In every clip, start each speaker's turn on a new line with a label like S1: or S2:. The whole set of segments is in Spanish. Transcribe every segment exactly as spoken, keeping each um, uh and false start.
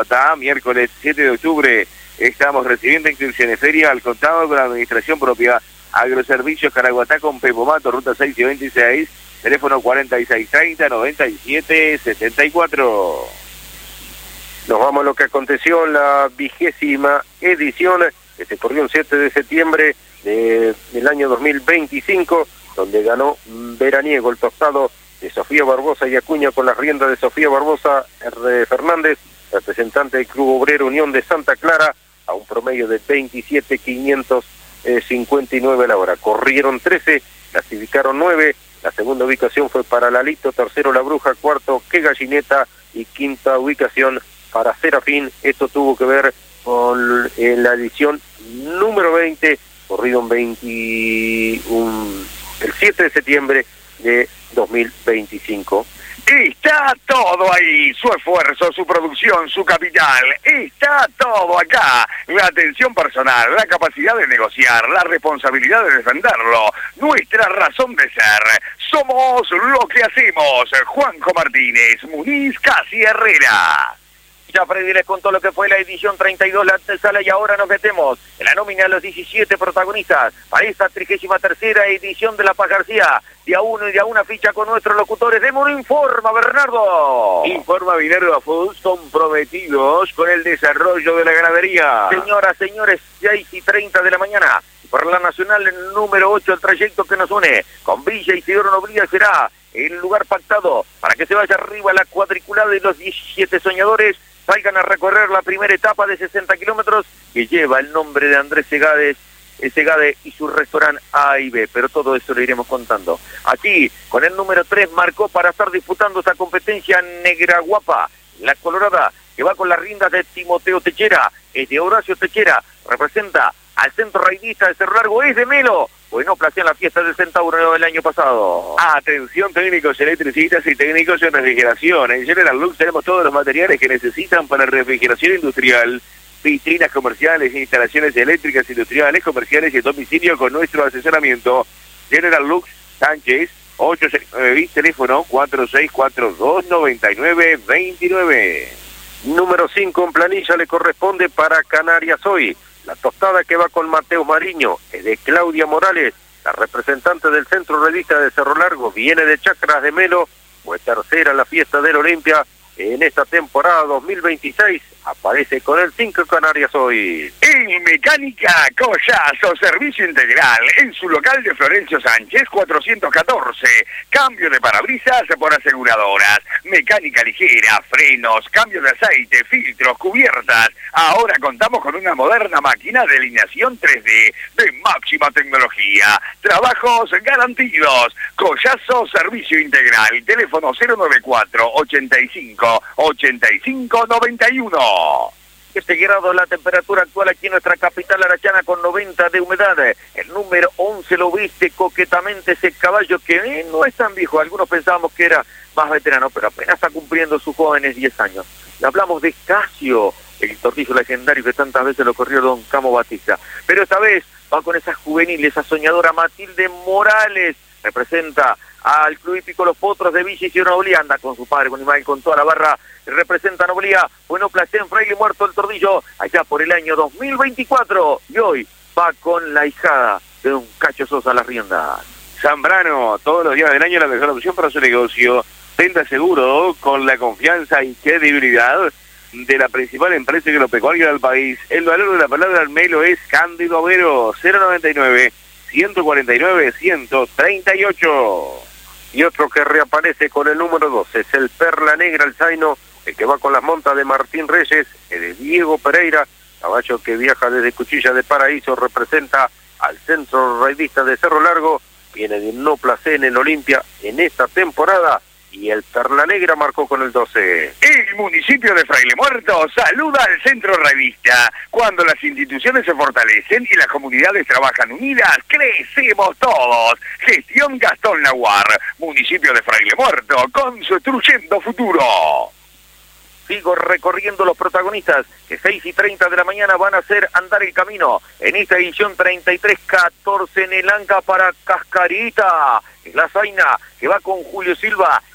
S1: Caraguatá, miércoles siete de octubre. Estamos recibiendo inscripciones. Feria al contado con la administración propia. Agroservicios Caraguatá con Pepomato, ruta seis y veintiséis, teléfono cuarenta y seis treinta, noventa y siete setenta y cuatro.
S2: Nos vamos a lo que aconteció en la vigésima edición que se corrió el siete de septiembre de, del año dos mil veinticinco, donde ganó Veraniego, el tostado de Sofía Barbosa y Acuña, con las riendas de Sofía Barbosa R. Fernández, representante del Club Obrero Unión de Santa Clara, a un promedio de veintisiete mil quinientos cincuenta y nueve a la hora. Corrieron trece, clasificaron nueve, la segunda ubicación fue para Lalito, tercero La Bruja, cuarto Que Gallineta y quinta ubicación para Serafín. Esto tuvo que ver con eh, la edición número veinte, corrido en veintiuno, el siete de septiembre de dos mil veinticinco.
S3: Está todo ahí, su esfuerzo, su producción, su capital, está todo acá. La atención personal, la capacidad de negociar, la responsabilidad de defenderlo, nuestra razón de ser. Somos lo que hacemos. Juanjo Martínez, Muniz, Casi Herrera.
S4: Ya Freddy les contó lo que fue la edición treinta y dos, la antesala, y ahora nos metemos en la nómina de los diecisiete protagonistas para esta trigésima tercera edición de La Paz García. De a uno y de a una ficha con nuestros locutores. Demos un informa, Bernardo.
S1: Informa Minerva Foods, comprometidos con el desarrollo de la ganadería.
S4: Señoras, señores, seis y treinta de la mañana. Por la nacional número ocho, el trayecto que nos une con Villa Isidoro Nobría será el lugar pactado para que se vaya arriba la cuadriculada de los diecisiete soñadores. Salgan a recorrer la primera etapa de sesenta kilómetros que lleva el nombre de Andrés Segades, Segade y su restaurante A y B, pero todo eso lo iremos contando. Aquí, con el número tres, marcó para estar disputando esta competencia Negra Guapa, la colorada, que va con las riendas de Timoteo Techera, es de Horacio Techera, representa al centro raidista de Cerro Largo, es de Melo, pues no placé en la fiesta del Centauro del año pasado.
S1: Atención técnicos electricistas y técnicos en refrigeración. En General Lux tenemos todos los materiales que necesitan para refrigeración industrial, vitrinas comerciales, instalaciones eléctricas industriales, comerciales y a domicilio con nuestro asesoramiento. General Lux, Sánchez, ocho seis nueve, teléfono cuatro seis cuatro dos, nueve nueve dos nueve.
S2: Número cinco en planilla le corresponde para Canarias hoy. La tostada que va con Mateo Mariño es de Claudia Morales, la representante del Centro Revista de Cerro Largo, viene de Chacras de Melo, fue tercera en la fiesta del Olimpia en esta temporada dos mil veintiséis, aparece con el cinco Canarias hoy.
S3: En Mecánica Collazo, servicio integral, en su local de Florencio Sánchez cuatrocientos catorce, cambio de parabrisas por aseguradoras, mecánica ligera, frenos, cambio de aceite, filtros, cubiertas. Ahora contamos con una moderna máquina de alineación tres D de máxima tecnología, trabajos garantidos. Collazo, servicio integral, teléfono cero noventa y cuatro, ochenta y cinco, ochenta y cinco noventa y uno.
S4: Este grado la temperatura actual aquí en nuestra capital arachana, con noventa de humedad. El número once lo viste coquetamente ese caballo que eh, no es tan viejo. Algunos pensábamos que era más veterano, pero apenas está cumpliendo sus jóvenes diez años. Le hablamos de Casio, el tortillo legendario que tantas veces lo corrió don Camo Batista. Pero esta vez va con esa juvenil, esa soñadora Matilde Morales. Representa al Club Hípico Los Potros de Villa Isidoro Noblía, anda con su padre, con Ismael, con toda la barra, representa a Noblía, bueno, placé en Fraile Muerto el Tordillo, allá por el año dos mil veinticuatro, y hoy va con la hijada de don Cacho Sosa las riendas.
S1: Zambrano, todos los días del año la mejor opción para su negocio, venta seguro, con la confianza y credibilidad de la principal empresa agropecuaria del país. El valor de la palabra al Melo es Cándido Avero, cero noventa y nueve, ciento cuarenta y nueve, ciento treinta y ocho.
S2: Y otro que reaparece con el número doce es el Perla Negra, el Zaino, el que va con las montas de Martín Reyes, el de Diego Pereira, caballo que viaja desde Cuchilla de Paraíso, representa al Centro Raidista de Cerro Largo, viene de no placé en el Olimpia en esta temporada, y el Perla Negra marcó con el doce.
S3: El municipio de Fraile Muerto saluda al Centro Raidista. Cuando las instituciones se fortalecen y las comunidades trabajan unidas, crecemos todos. Gestión Gastón Laguar, municipio de Fraile Muerto, construyendo futuro.
S4: Sigo recorriendo los protagonistas que seis y treinta de la mañana van a hacer andar el camino en esta edición treinta y tres catorce en el Anca para Cascarita. Es la Zaina que va con Julio Silva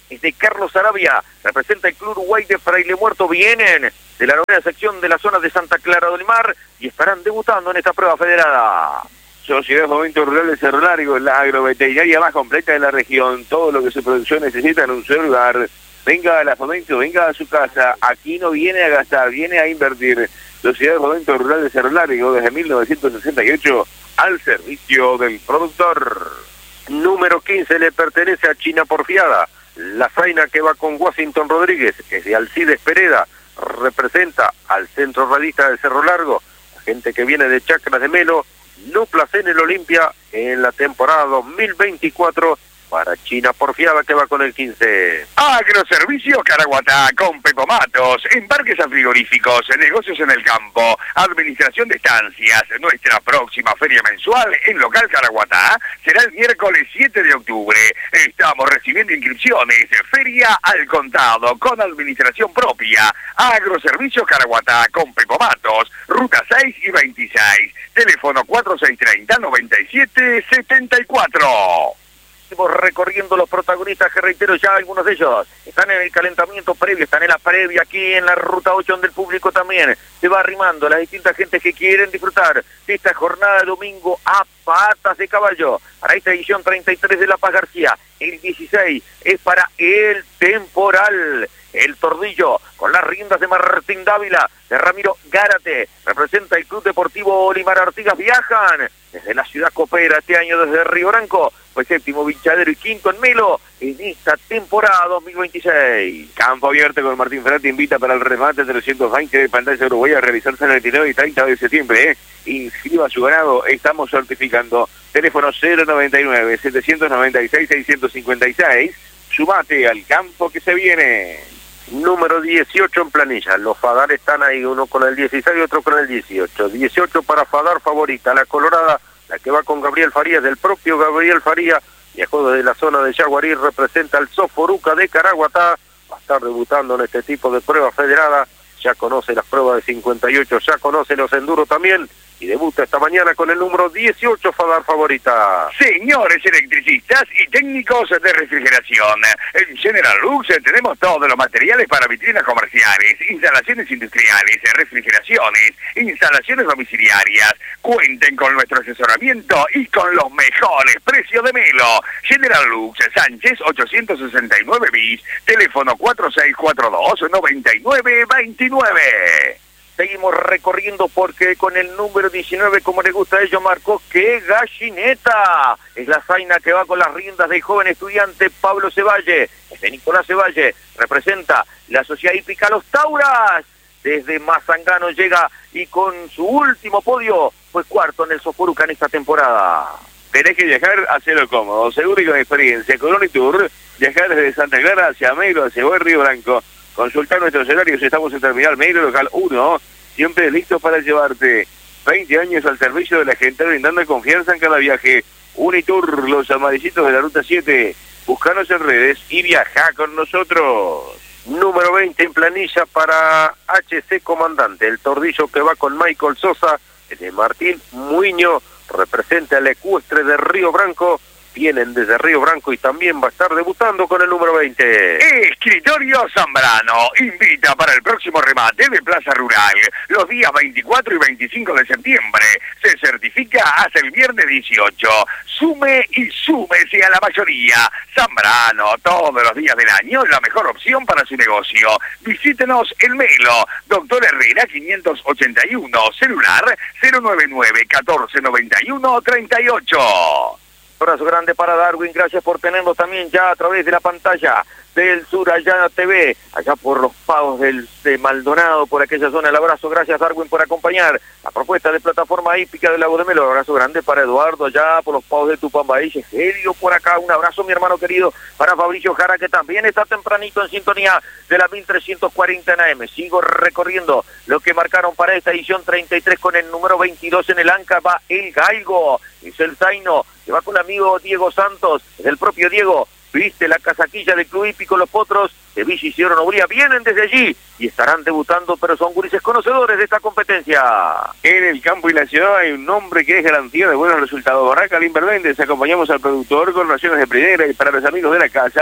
S4: es de Carlos Arabia, representa el Club Uruguay de Fraile Muerto, vienen de la novena sección de la zona de Santa Clara del Mar y estarán debutando en esta prueba federada.
S1: Sociedad Fomento Rural de Cerro Largo, la agroveterinaria más completa de la región, todo lo que su producción necesita en un solo lugar. Venga a la Fomento, venga a su casa, aquí no viene a gastar, viene a invertir. Sociedad Fomento Rural de Cerro Largo, desde mil novecientos sesenta y ocho, al servicio del productor.
S2: Número quince le pertenece a China Porfiada. La zaina que va con Washington Rodríguez es de Alcides Pereda, representa al Centro Radista de Cerro Largo, la gente que viene de Chacras de Melo, Nuplas en el Olimpia en la temporada dos mil veinticuatro para China Porfiada que va con el quince.
S3: Agroservicios Caraguatá con Pepo Matos, embarques a frigoríficos, negocios en el campo, administración de estancias. Nuestra próxima feria mensual en local Caraguatá será el miércoles siete de octubre. Estamos recibiendo inscripciones, feria al contado con administración propia. Agroservicios Caraguatá con Pepo Matos, ruta seis y veintiséis, teléfono cuatro seis tres cero, nueve siete siete cuatro.
S4: Recorriendo los protagonistas que reitero ya algunos de ellos están en el calentamiento previo, están en la previa aquí en la ruta ocho donde el público también se va arrimando, las distintas gentes que quieren disfrutar de esta jornada de domingo a patas de caballo para esta edición treinta y tres de La Paz García. El dieciséis es para el temporal, el Tordillo con las riendas de Martín Dávila, de Ramiro Gárate, representa el Club Deportivo Olimar Artigas. Viajan desde la ciudad copera este año, desde Río Branco, fue séptimo Vinchadero y quinto en Melo en esta temporada dos mil veintiséis.
S1: Campo abierto con Martín Ferrati, invita para el remate trescientos veinte de pantalla Uruguay a realizarse el veintinueve y treinta de septiembre. ¿eh? Inscriba su ganado, estamos certificando. Teléfono cero noventa y nueve, setecientos noventa y seis, seiscientos cincuenta y seis. Sumate al campo que se viene.
S2: Número dieciocho en planilla. Los Fadar están ahí, uno con el dieciséis y otro con el dieciocho. dieciocho para Fadar favorita, la colorada, la que va con Gabriel Farías, del propio Gabriel Farías, viajó desde la zona de Yaguarí, representa al Soforuca de Caraguatá, va a estar debutando en este tipo de prueba federada, ya conoce las pruebas de cincuenta y ocho, ya conoce los enduros también, y debuta esta mañana con el número dieciocho, Fadar favorita.
S3: Señores electricistas y técnicos de refrigeración, en General Lux tenemos todos los materiales para vitrinas comerciales, instalaciones industriales, refrigeraciones, instalaciones domiciliarias. Cuenten con nuestro asesoramiento y con los mejores precios de Melo. General Lux, Sánchez ochocientos sesenta y nueve bis, teléfono cuatro seis cuatro dos, nueve nueve dos nueve.
S4: Seguimos recorriendo porque con el número diecinueve, como le gusta a ellos, marcó que Gallineta. Es la zaina que va con las riendas del joven estudiante Pablo Cevalle. Es de Nicolás Cevalle. Representa la Sociedad Hípica Los Tauras. Desde Mazangano llega y con su último podio fue cuarto en el Soforuca en esta temporada.
S1: Tenés que viajar, hacerlo cómodo, seguro y con experiencia. Con Unitour, viajar desde Santa Clara hacia Melo, hacia Buen Río Branco. Consultar nuestros horarios, estamos en Terminal Melo, local uno, siempre listos para llevarte. veinte años al servicio de la gente, brindando confianza en cada viaje. Unitour, los amarillitos de la Ruta siete. Búscanos en redes y viaja con nosotros.
S2: Número veinte en planilla para H C Comandante, el Tordillo que va con Michael Sosa, de Martín Muiño, representa al ecuestre de Río Branco. Vienen desde Río Branco y también va a estar debutando con el número veinte.
S3: Escritorio Zambrano invita para el próximo remate de Plaza Rural, los días veinticuatro y veinticinco de septiembre. Se certifica hasta el viernes dieciocho. Sume y súmese a la mayoría. Zambrano, todos los días del año, la mejor opción para su negocio. Visítenos en Melo, Doctor Herrera quinientos ochenta y uno, celular cero nueve nueve, catorce noventa y uno, treinta y ocho.
S4: Abrazo grande para Darwin, gracias por tenernos también ya a través de la pantalla del Sur Allá T V, allá por los pagos del, de Maldonado, por aquella zona. El abrazo, gracias Darwin por acompañar la propuesta de plataforma hípica del Lago de Melo. Abrazo grande para Eduardo allá por los pagos de Tupambaí, Helio por acá. Un abrazo mi hermano querido para Fabricio Jara, que también está tempranito en sintonía de la mil trescientos cuarenta en A M. Sigo recorriendo lo que marcaron para esta edición treinta y tres con el número veintidós en el Anca. Va el Galgo, es el Zaino, que va con el amigo Diego Santos, es el propio Diego. Viste la casaquilla del Club Hípico Los Potros, de Villa Isidoro Nobría, vienen desde allí y estarán debutando, pero son gurises conocedores de esta competencia.
S1: En el campo y la ciudad hay un nombre que es garantía de buenos resultados. Barraca Limber Méndez, acompañamos al productor con raciones de primera y para los amigos de la casa,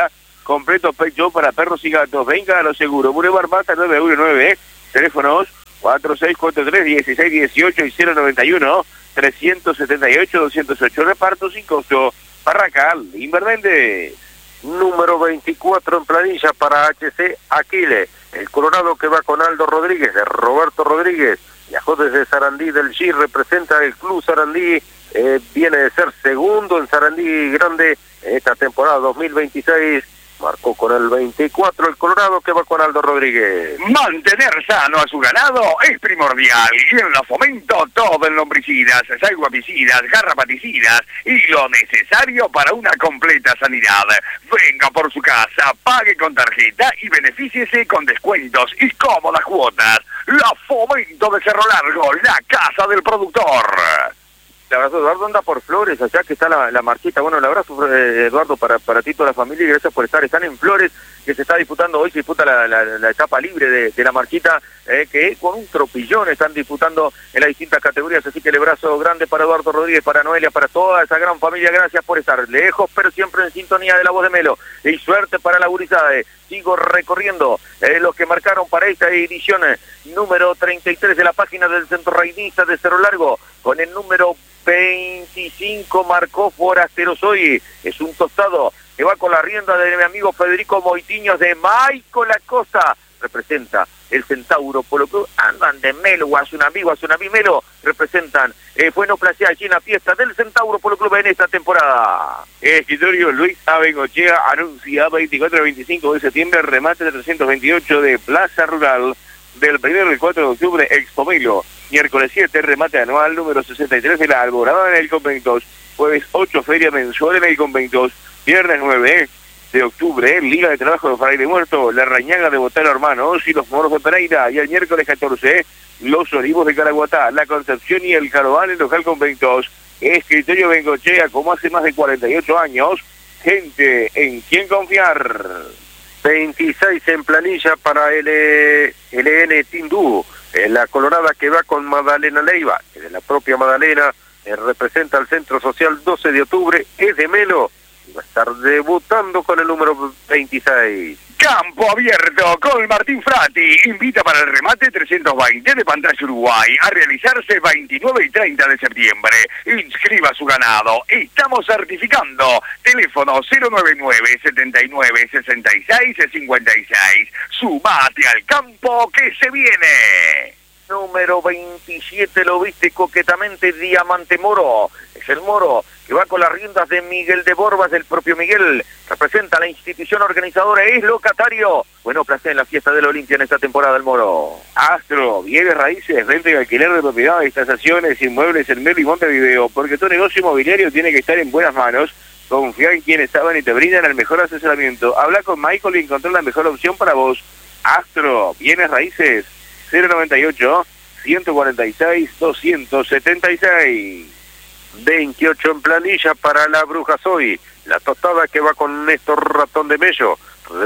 S1: completo pet shop para perros y gatos. Venga a lo seguro. Boulevard Mata nueve uno nueve, teléfonos cuatro seis cuatro tres, dieciséis dieciocho y cero noventa y uno, trescientos setenta y ocho, doscientos ocho. Reparto sin costo. Barracal Inverméndez.
S2: Número veinticuatro en planilla para H C Aquile. El Colorado que va con Aldo Rodríguez, de Roberto Rodríguez. Viajó desde Sarandí del G, representa el Club Sarandí. Eh, viene de ser segundo en Sarandí Grande en esta temporada dos mil veintiséis. Marcó con el veinticuatro el Colorado que va con Aldo Rodríguez.
S3: Mantener sano a su ganado es primordial y en la Fomento todo en lombricidas, salguapicidas, garrapaticidas y lo necesario para una completa sanidad. Venga por su casa, pague con tarjeta y benefíciese con descuentos y cómodas cuotas. La Fomento de Cerro Largo, la casa del productor.
S4: El abrazo, Eduardo, anda por Flores, allá que está la, la marchita. Bueno, el abrazo, eh, Eduardo, para, para ti y toda la familia, y gracias por estar. Están en Flores, que se está disputando hoy, se disputa la, la, la etapa libre de, de la marchita, eh, que con un tropillón están disputando en las distintas categorías. Así que el abrazo grande para Eduardo Rodríguez, para Noelia, para toda esa gran familia. Gracias por estar lejos, pero siempre en sintonía de la voz de Melo. Y suerte para la gurizada. Eh. Sigo recorriendo eh, los que marcaron para esta edición eh, número treinta y tres de la página del Centro Raidista de Cerro Largo, con el número veinticinco marcó Forastero Soy. Es un tostado que va con la rienda de mi amigo Federico Moitiños de Maico La Costa. Representa el Centauro Polo Club. Andan de Melo, a su amigo, a su amigo Melo. Representan eh, Bueno Placea allí en la fiesta del Centauro Polo Club en esta temporada.
S1: Escritorio Luis Abengochea anuncia veinticuatro a veinticinco de septiembre remate de trescientos veintiocho de Plaza Rural del primero al cuatro de octubre Expo Melo. Miércoles siete, remate anual número sesenta y tres de la Alborada en el Conventos. Jueves ocho, feria mensual en el Conventos. Viernes nueve de octubre, Liga de Trabajo de Fraile Muerto, La Rañaga de Botero Hermanos y los Moros de Pereira. Y el miércoles catorce, Los Olivos de Caraguatá, La Concepción y el Caroval en local Conventos. Escritorio Bengochea, como hace más de cuarenta y ocho años, gente en quien confiar.
S2: veintiséis en planilla para L N Tindú. En la Colorada que va con Madalena Leiva, que de la propia Madalena eh, representa al Centro Social doce de octubre, es de Melo, y va a estar debutando con el número veintiséis.
S3: Campo Abierto con Martín Frati invita para el remate trescientos veinte de Pantalla Uruguay a realizarse veintinueve y treinta de septiembre. Inscriba su ganado. Estamos certificando. Teléfono cero nueve nueve, setenta y nueve, sesenta y seis, cincuenta y seis. Sumate al campo que se viene.
S4: Número veintisiete, lo viste coquetamente, Diamante Moro. Es el Moro que va con las riendas de Miguel de Borbas, del propio Miguel. Representa a la institución organizadora, es locatario. Bueno, placer en la fiesta de la Olimpia en esta temporada el Moro.
S1: Astro, bienes raíces, venta y alquiler de propiedades, tasaciones, inmuebles en Melo y Montevideo, porque tu negocio inmobiliario tiene que estar en buenas manos. Confía en quienes saben y te brindan el mejor asesoramiento. Habla con Michael y encontrar la mejor opción para vos. Astro, bienes raíces, cero noventa y ocho, ciento cuarenta y seis, doscientos setenta y seis.
S2: veintiocho en planilla para la Bruja Soy. La tostada que va con Néstor Ratón de Mello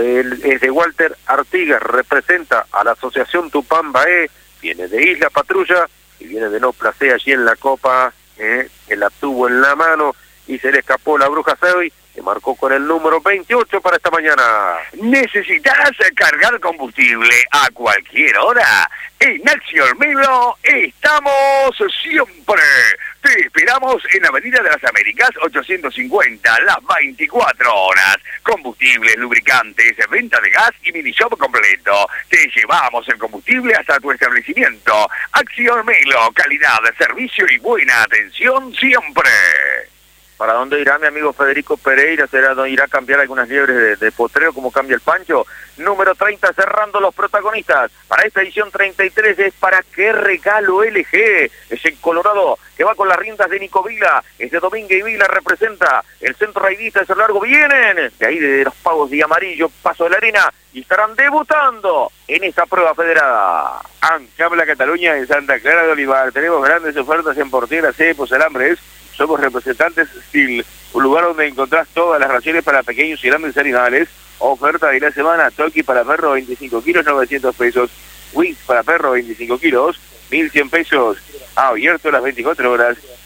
S2: es de Walter Artigas, representa a la Asociación Tupán Baé, viene de Isla Patrulla y viene de No Placé allí en la Copa, eh, que la tuvo en la mano y se le escapó la Bruja Soy, que marcó con el número veintiocho para esta mañana.
S3: ¿Necesitas cargar combustible a cualquier hora? En Acción Melo estamos siempre. Te esperamos en Avenida de las Américas ochocientos cincuenta, las veinticuatro horas. Combustibles, lubricantes, venta de gas y mini shop completo. Te llevamos el combustible hasta tu establecimiento. Acción Melo, calidad, servicio y buena atención siempre.
S4: ¿Para dónde irá mi amigo Federico Pereira? ¿Será donde irá a cambiar algunas liebres de, de potrero como cambia el Pancho? Número treinta, cerrando los protagonistas. Para esta edición treinta y tres es para qué regalo L G. Es el Colorado que va con las riendas de Nico Vila. Es de Domínguez y Vila, representa el Centro Raidista de Cerro Largo. Vienen de ahí de los pagos de amarillo, Paso de la Arena, y estarán debutando en esta prueba federada.
S1: Ancabla Cataluña en Santa Clara de Olivar. Tenemos grandes ofertas en porteras, cepos, alambres. Somos representantes Steel, un lugar donde encontrás todas las raciones para pequeños y grandes animales. Oferta de la semana, Toki para perro veinticinco kilos, novecientos pesos. Wix para perro veinticinco kilos, mil cien pesos. Abierto las veinticuatro horas.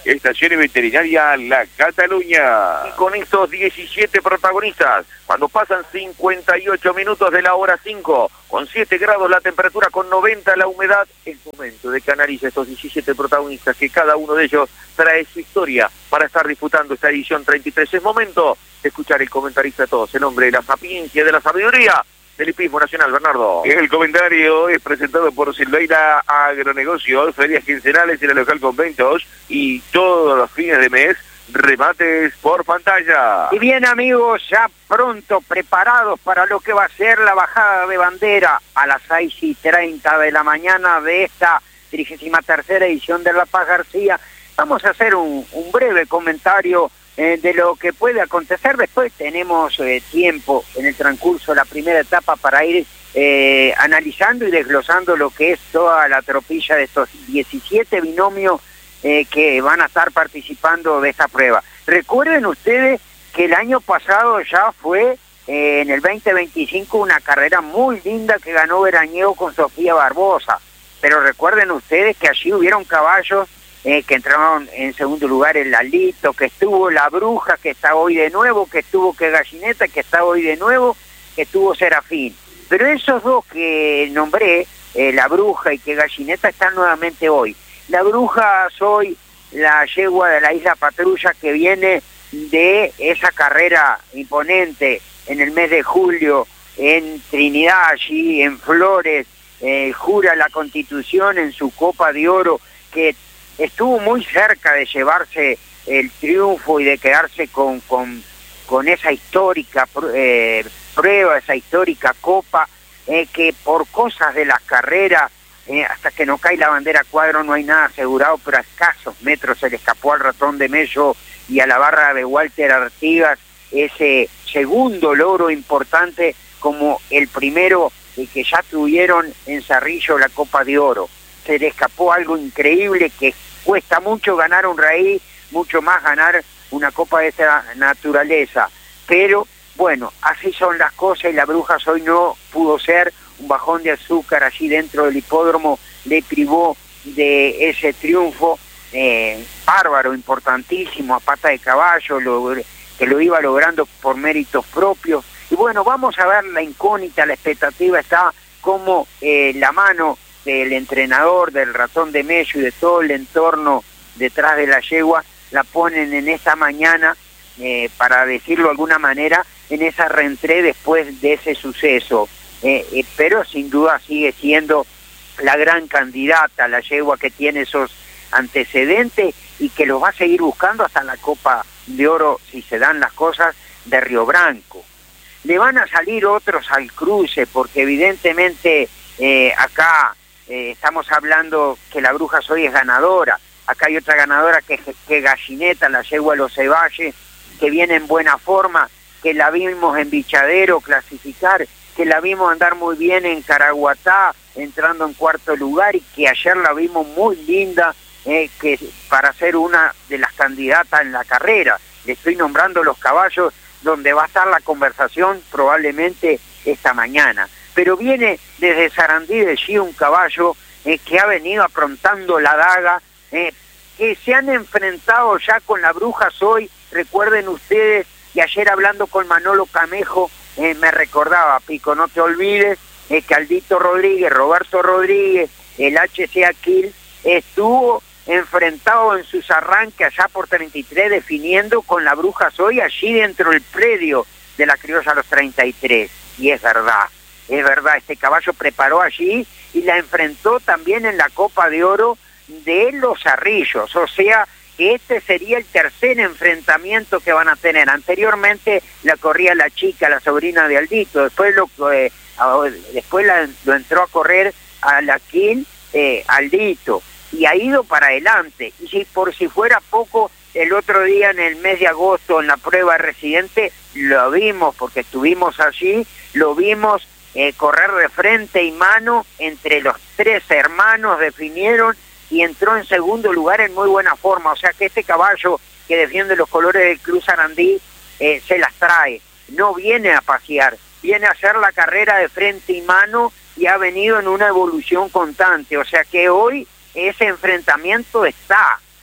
S1: Estaciones Veterinaria La Cataluña.
S4: Y con estos diecisiete protagonistas, cuando pasan cincuenta y ocho minutos de la hora cinco, con siete grados la temperatura, con noventa la humedad, es momento de que analice estos diecisiete protagonistas, que cada uno de ellos trae su historia para estar disfrutando esta edición treinta y tres. Es momento de escuchar el comentarista de todos, el hombre de la sapiencia, de la sabiduría, del hipismo nacional, Bernardo.
S1: El comentario es presentado por Silveira Agronegocios, ferias quincenales en el local Conventos y todos los fines de mes, remates por pantalla.
S5: Y bien, amigos, ya pronto preparados para lo que va a ser la bajada de bandera a las seis y treinta de la mañana de esta trigésima tercera edición de La Paz García. Vamos a hacer un, un breve comentario Eh, de lo que puede acontecer. Después tenemos eh, tiempo en el transcurso de la primera etapa para ir eh, analizando y desglosando lo que es toda la tropilla de estos diecisiete binomios eh, que van a estar participando de esta prueba. Recuerden ustedes que el año pasado ya fue eh, en el veinte veinticinco una carrera muy linda que ganó Veraniego con Sofía Barbosa, pero recuerden ustedes que allí hubieron caballos Eh, que entraron en segundo lugar el Lalito, que estuvo La Bruja, que está hoy de nuevo, que estuvo Que Gallineta, que está hoy de nuevo, que estuvo Serafín. Pero esos dos que nombré, eh, La Bruja y Que Gallineta, están nuevamente hoy. La Bruja soy la yegua de la Isla Patrulla, que viene de esa carrera imponente en el mes de julio en Trinidad, allí en Flores, eh, jura la Constitución en su Copa de Oro, que estuvo muy cerca de llevarse el triunfo y de quedarse con, con, con esa histórica eh, prueba, esa histórica copa, eh, que por cosas de las carreras, eh, hasta que no cae la bandera cuadro no hay nada asegurado, pero a escasos metros se le escapó al Ratón de Mello y a la barra de Walter Artigas ese segundo logro importante como el primero eh, que ya tuvieron en Cerrillo la Copa de Oro. Se le escapó algo increíble, que cuesta mucho ganar un raíz, mucho más ganar una copa de esta naturaleza. Pero, bueno, así son las cosas y La Bruja hoy no pudo ser. Un bajón de azúcar allí dentro del hipódromo le privó de ese triunfo eh, bárbaro, importantísimo, a pata de caballo, lo, que lo iba logrando por méritos propios. Y bueno, vamos a ver la incógnita, la expectativa está como eh, la mano del entrenador, del Ratón de Mello y de todo el entorno detrás de la yegua, la ponen en esta mañana, eh, para decirlo de alguna manera, en esa reentré después de ese suceso. Eh, eh, pero sin duda sigue siendo la gran candidata, la yegua que tiene esos antecedentes y que los va a seguir buscando hasta la Copa de Oro, si se dan las cosas, de Río Branco. Le van a salir otros al cruce, porque evidentemente eh, acá Eh, estamos hablando que La Bruja hoy es ganadora. Acá hay otra ganadora que, que Gallineta, la yegua Los Ceballes, que viene en buena forma, que la vimos en Bichadero clasificar, que la vimos andar muy bien en Caraguatá, entrando en cuarto lugar, y que ayer la vimos muy linda, eh, que para ser una de las candidatas en la carrera. Le estoy nombrando los caballos donde va a estar la conversación probablemente esta mañana. Pero viene desde Sarandí de Gí un caballo eh, que ha venido aprontando la daga, eh, que se han enfrentado ya con La Bruja hoy. Recuerden ustedes que ayer hablando con Manolo Camejo eh, me recordaba, Pico, no te olvides eh, que Aldito Rodríguez, Roberto Rodríguez, el H C Aquil, estuvo enfrentado en sus arranques allá por treinta y tres, definiendo con La Bruja hoy allí dentro del predio de la Criolla Los treinta y tres. Y es verdad. Es verdad, este caballo preparó allí y la enfrentó también en la Copa de Oro de Los Cerrillos, o sea que este sería el tercer enfrentamiento que van a tener. Anteriormente la corría la chica, la sobrina de Aldito, después lo eh, después la, lo entró a correr a la Quil eh, Aldito, y ha ido para adelante. Y si por si fuera poco, el otro día en el mes de agosto en la prueba de residente lo vimos, porque estuvimos allí, lo vimos Eh, correr de frente y mano entre los tres hermanos, definieron y entró en segundo lugar en muy buena forma. O sea que este caballo que defiende los colores del Club Sarandí eh, se las trae, no viene a pasear, viene a hacer la carrera de frente y mano y ha venido en una evolución constante. O sea que hoy ese enfrentamiento está,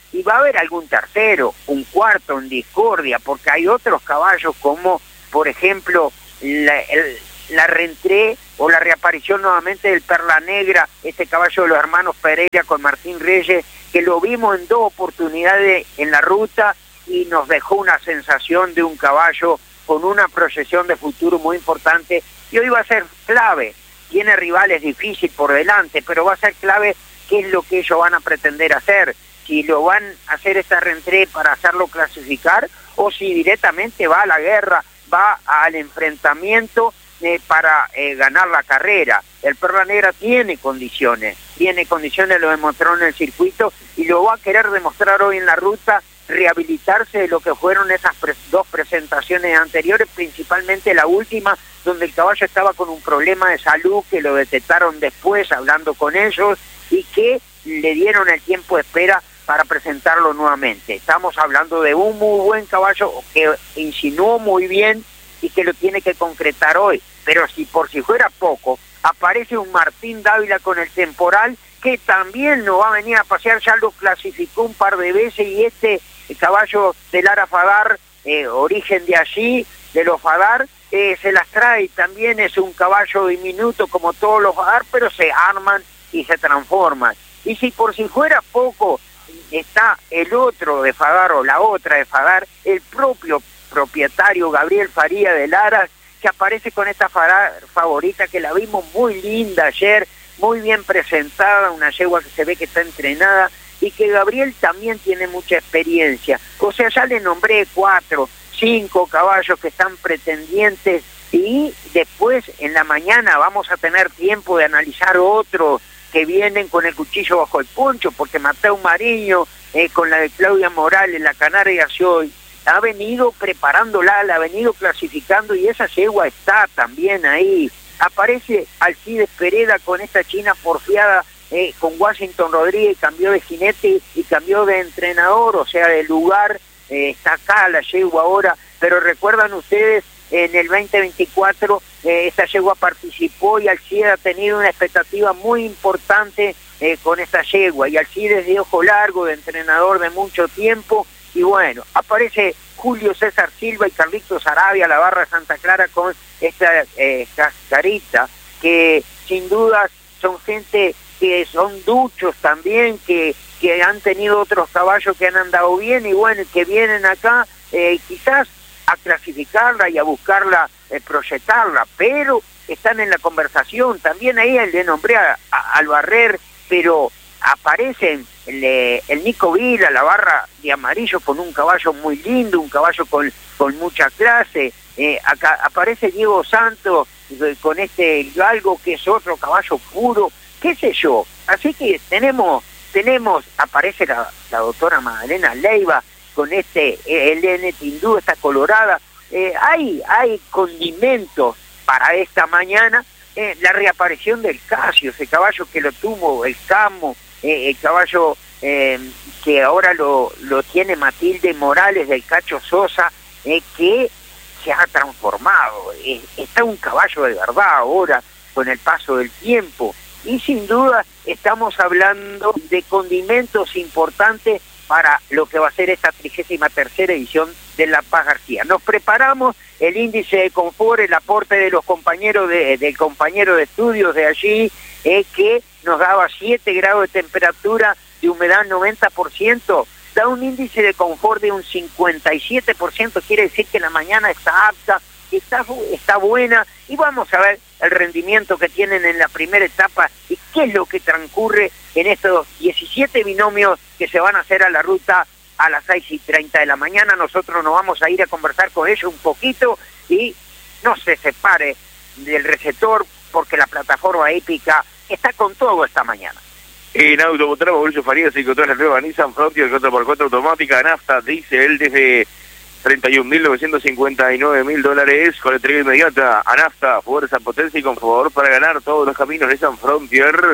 S5: y va a haber algún tercero, un cuarto en discordia, porque hay otros caballos como, por ejemplo, la, el, la reentré o la reaparición nuevamente del Perla Negra, este caballo de los hermanos Pereira con Martín Reyes, que lo vimos en dos oportunidades en la ruta y nos dejó una sensación de un caballo con una proyección de futuro muy importante, y hoy va a ser clave. Tiene rivales difíciles por delante, pero va a ser clave qué es lo que ellos van a pretender hacer, si lo van a hacer esta reentré para hacerlo clasificar, o si directamente va a la guerra, va al enfrentamiento eh, para eh, ganar la carrera. El Perla Negra tiene condiciones, tiene condiciones, lo demostró en el circuito, y lo va a querer demostrar hoy en la ruta, rehabilitarse de lo que fueron esas pre dos presentaciones anteriores, principalmente la última, donde el caballo estaba con un problema de salud que lo detectaron después hablando con ellos y que le dieron el tiempo de espera para presentarlo nuevamente. Estamos hablando de un muy buen caballo que insinuó muy bien y que lo tiene que concretar hoy, pero si por si fuera poco, aparece un Martín Dávila con el Temporal, que también no va a venir a pasear, ya lo clasificó un par de veces, y este el caballo de Lara Fadar, eh, origen de allí, de los Fadar, eh, se las trae, también es un caballo diminuto como todos los Fadar, pero se arman y se transforman. Y si por si fuera poco, está el otro de Fadar o la otra de Fadar, el propio propietario Gabriel Faría de Lara, que aparece con esta Fadar favorita que la vimos muy linda ayer, muy bien presentada, una yegua que se ve que está entrenada, y que Gabriel también tiene mucha experiencia. O sea, ya le nombré cuatro, cinco caballos que están pretendientes, y después en la mañana vamos a tener tiempo de analizar otros que vienen con el cuchillo bajo el poncho, porque Mateo Mariño, eh, con la de Claudia Morales, la Canaria Sioy, ha venido preparándola, la ha venido clasificando, y esa yegua está también ahí. Aparece Alcides Pereda con esta china porfiada, eh, con Washington Rodríguez, cambió de jinete y cambió de entrenador, o sea, de lugar, eh, está acá la yegua ahora, pero recuerdan ustedes, en el veinte veinticuatro eh, esta yegua participó, y Alcides ha tenido una expectativa muy importante eh, con esta yegua, y Alcides de ojo largo, de entrenador de mucho tiempo, y bueno, aparece Julio César Silva y Carlitos Arabia, la barra Santa Clara, con esta eh, cascarita, que sin duda son gente que son duchos también, que, que han tenido otros caballos que han andado bien, y bueno, que vienen acá eh, quizás a clasificarla y a buscarla, eh, proyectarla, pero están en la conversación. También ahí le nombré a, a, al Barrer, pero aparecen el, el Nico Vila, la barra de amarillo, con un caballo muy lindo, un caballo con, con mucha clase. Eh, acá aparece Diego Santos eh, con este galgo, que es otro caballo puro, qué sé yo. Así que tenemos, tenemos aparece la, la doctora Magdalena Leiva con este eh, L N Tindú, esta colorada. Eh, hay, hay condimentos para esta mañana. Eh, la reaparición del Casio, ese caballo que lo tuvo el Camo, eh, el caballo eh, que ahora lo, lo tiene Matilde Morales del Cacho Sosa, eh, que se ha transformado. Eh, está un caballo de verdad ahora con el paso del tiempo, y sin duda estamos hablando de condimentos importantes para lo que va a ser esta trigésima tercera edición de La Paz García. Nos preparamos, el índice de confort, el aporte de los compañeros de, del compañero de estudios de allí, eh, que nos daba siete grados de temperatura, de humedad noventa por ciento, da un índice de confort de un cincuenta y siete por ciento, quiere decir que la mañana está apta, está, está buena, y vamos a ver el rendimiento que tienen en la primera etapa y qué es lo que transcurre en estos diecisiete binomios que se van a hacer a la ruta a las seis y treinta de la mañana. Nosotros nos vamos a ir a conversar con ellos un poquito, y no se separe del receptor, porque la plataforma hípica está con todo esta mañana.
S1: En Automotor Mauricio Farías se encontró la nueva Nissan Frontier cuatro por cuatro automática, nafta, diésel, desde treinta y un mil novecientos cincuenta y nueve mil dólares, con entrega inmediata a nafta, fuerza, potencia y confort para ganar todos los caminos. Nissan Frontier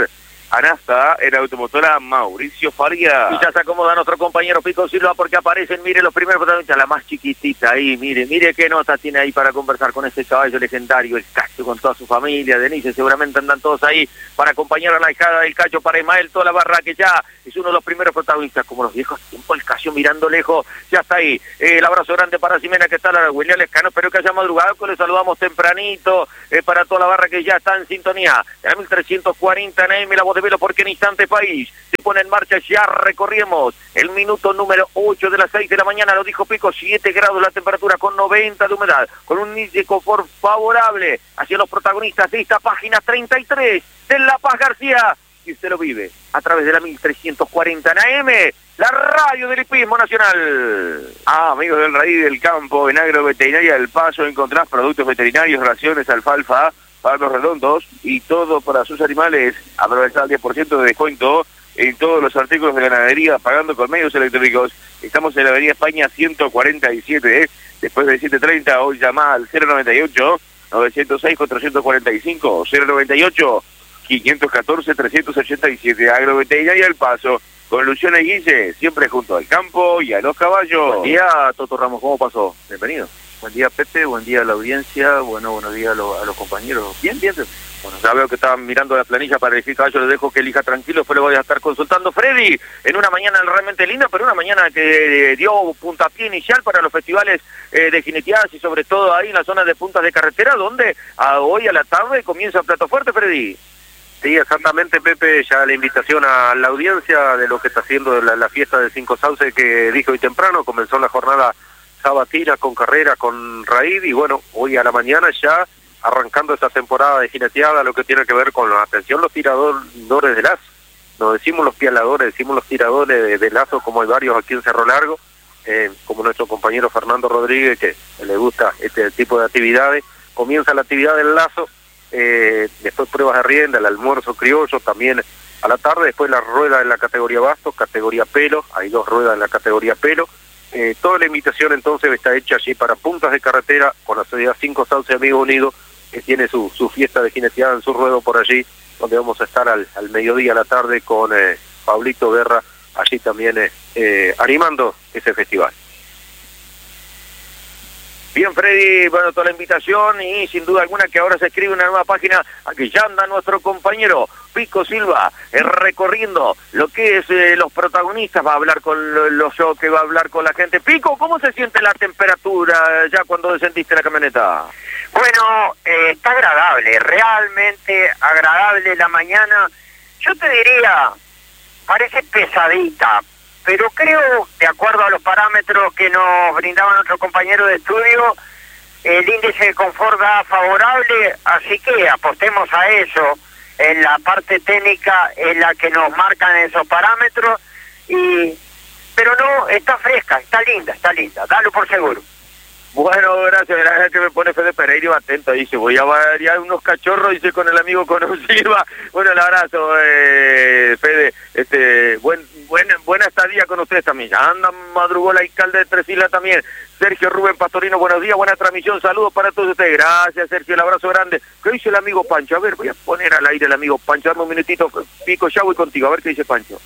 S1: Anasta en automotora Mauricio Faria.
S4: Y ya se acomoda nuestro compañero Pico Silva porque aparecen, mire, los primeros protagonistas, la más chiquitita ahí, mire, mire qué nota tiene ahí para conversar con este caballo legendario, el Cacho, con toda su familia, Denise, seguramente andan todos ahí para acompañar a la hijada del Cacho, para Ismael, toda la barra que ya es uno de los primeros protagonistas, como los viejos tiempos, el Cacho mirando lejos, ya está ahí. Eh, el abrazo grande para Ximena, que está la William Lescano, espero que haya madrugado, que le saludamos tempranito, eh, para toda la barra que ya está en sintonía. En la mil trescientos cuarenta, Naime, la voz de Velo, porque en instante país se pone en marcha, ya recorrimos el minuto número ocho de las seis de la mañana, lo dijo Pico, siete grados la temperatura con noventa de humedad, con un índice de confort favorable hacia los protagonistas de esta página treinta y tres de La Paz García, y usted lo vive a través de la mil trescientos cuarenta en A M, la radio del hipismo nacional.
S1: Ah, amigos del Raíz del Campo, en Agroveterinaria del Paso encontrás productos veterinarios, raciones, alfalfa, palos redondos y todo para sus animales. Aprovechá el diez por ciento de descuento en todos los artículos de ganadería, pagando con medios electrónicos. Estamos en la avenida España ciento cuarenta y siete, ¿eh? Después de siete treinta, hoy llama al cero noventa y ocho, novecientos seis, cuatrocientos cuarenta y cinco, cero noventa y ocho, quinientos catorce, trescientos ochenta y siete. Agroveterinaria del Paso, con Luciano y Guille, siempre junto al campo y a los caballos.
S4: Buen día, Toto Ramos, ¿cómo pasó? Bienvenido.
S6: Buen día, Pepe, buen día a la audiencia, bueno, buenos días a, lo, a los compañeros.
S4: Bien, bien. Bueno, ya veo que estaban mirando la planilla para elegir caballo, les dejo que elija tranquilo, después le voy a estar consultando. Freddy, en una mañana realmente linda, pero una mañana que eh, dio puntapié inicial para los festivales eh, de jineteadas y sobre todo ahí en la zona de puntas de carretera, donde a hoy a la tarde comienza el plato fuerte, Freddy.
S2: Sí, exactamente, Pepe, ya la invitación a la audiencia de lo que está haciendo la, la fiesta de Cinco Sauces que dije hoy temprano, comenzó la jornada sabatina con carrera, con raíz, y bueno, hoy a la mañana ya arrancando esta temporada de jineteada, lo que tiene que ver con la atención los tiradores de lazo. No decimos los pialadores, decimos los tiradores de, de lazo, como hay varios aquí en Cerro Largo, eh, como nuestro compañero Fernando Rodríguez, que le gusta este tipo de actividades. Comienza la actividad del lazo, eh, después pruebas de rienda, el almuerzo criollo, también a la tarde, después la rueda en la categoría bastos, categoría pelo, hay dos ruedas en la categoría pelo. Eh, toda la invitación entonces está hecha allí para puntas de carretera con la sociedad Cinco Sauces Amigos Unidos, que tiene su, su fiesta de jineteada en su ruedo por allí, donde vamos a estar al, al mediodía, a la tarde, con eh, Pablito Guerra, allí también eh, eh, animando ese festival.
S4: Bien, Freddy, bueno, toda la invitación y sin duda alguna que ahora se escribe una nueva página. Aquí ya anda nuestro compañero Pico Silva eh, recorriendo lo que es eh, los protagonistas, va a hablar con lo, los shows, que va a hablar con la gente. Pico, ¿cómo se siente la temperatura ya cuando descendiste la camioneta?
S5: Bueno, eh, está agradable, realmente agradable la mañana. Yo te diría, parece pesadita, pero creo, de acuerdo a los parámetros que nos brindaba nuestro compañero de estudio, el índice de confort da favorable, así que apostemos a eso. En la parte técnica en la que nos marcan esos parámetros, y pero no, está fresca, está linda, está linda, dalo por seguro.
S4: Bueno, gracias, gracias que me pone Fede Pereira, atento, dice, voy a variar unos cachorros, dice, con el amigo Cono Silva. Bueno, el abrazo, eh, Fede, este, buen, buen, buena estadía con ustedes también. Anda, madrugó el alcalde de Tres Islas también, Sergio Rubén Pastorino, buenos días, buena transmisión, saludos para todos ustedes. Gracias, Sergio, el abrazo grande. ¿Qué dice el amigo Pancho? A ver, voy a poner al aire el amigo Pancho, dame un minutito, Pico, ya voy contigo, a ver qué dice Pancho.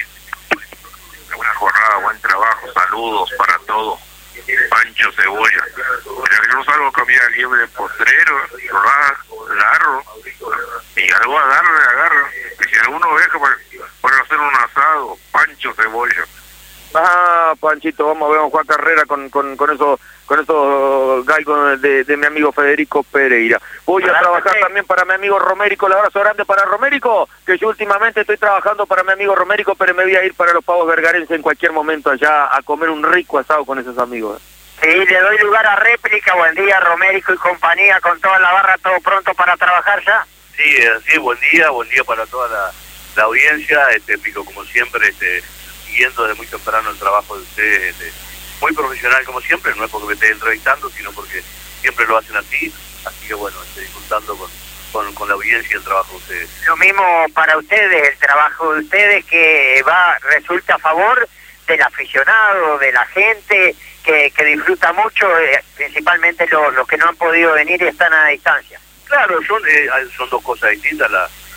S3: Buena jornada, buen trabajo, saludos para todos. Pancho Cebolla. Yo no salgo a cambiar liebre postrero, largo, y algo agarro, agarro. Y si alguno deja para, para hacer un asado, Pancho Cebolla.
S4: Ah, Panchito, vamos a ver a Juan Carrera con, con, con esos con esos galgos de, de mi amigo Federico Pereira. Voy a trabajar también para mi amigo Romérico, el abrazo grande para Romérico, que yo últimamente estoy trabajando para mi amigo Romérico, pero me voy a ir para los Pavos Vergarenses en cualquier momento allá a comer un rico asado con esos amigos.
S5: Sí, le doy lugar a réplica. Buen día, Romérico y compañía, con toda la barra, todo pronto para trabajar ya.
S7: Sí, sí, buen día, buen día para toda la, la audiencia, este Pico, como siempre, este siguiendo desde muy temprano el trabajo de ustedes, este, muy profesional como siempre, no es porque me esté entrevistando, sino porque siempre lo hacen así, así que bueno, estoy disfrutando con, con, con la audiencia y el trabajo de ustedes.
S5: Lo mismo para ustedes, el trabajo de ustedes que va resulta a favor del aficionado, de la gente que, que disfruta mucho, eh, principalmente los, los que no han podido venir y están a distancia.
S7: Claro, son, eh, son dos cosas distintas, la,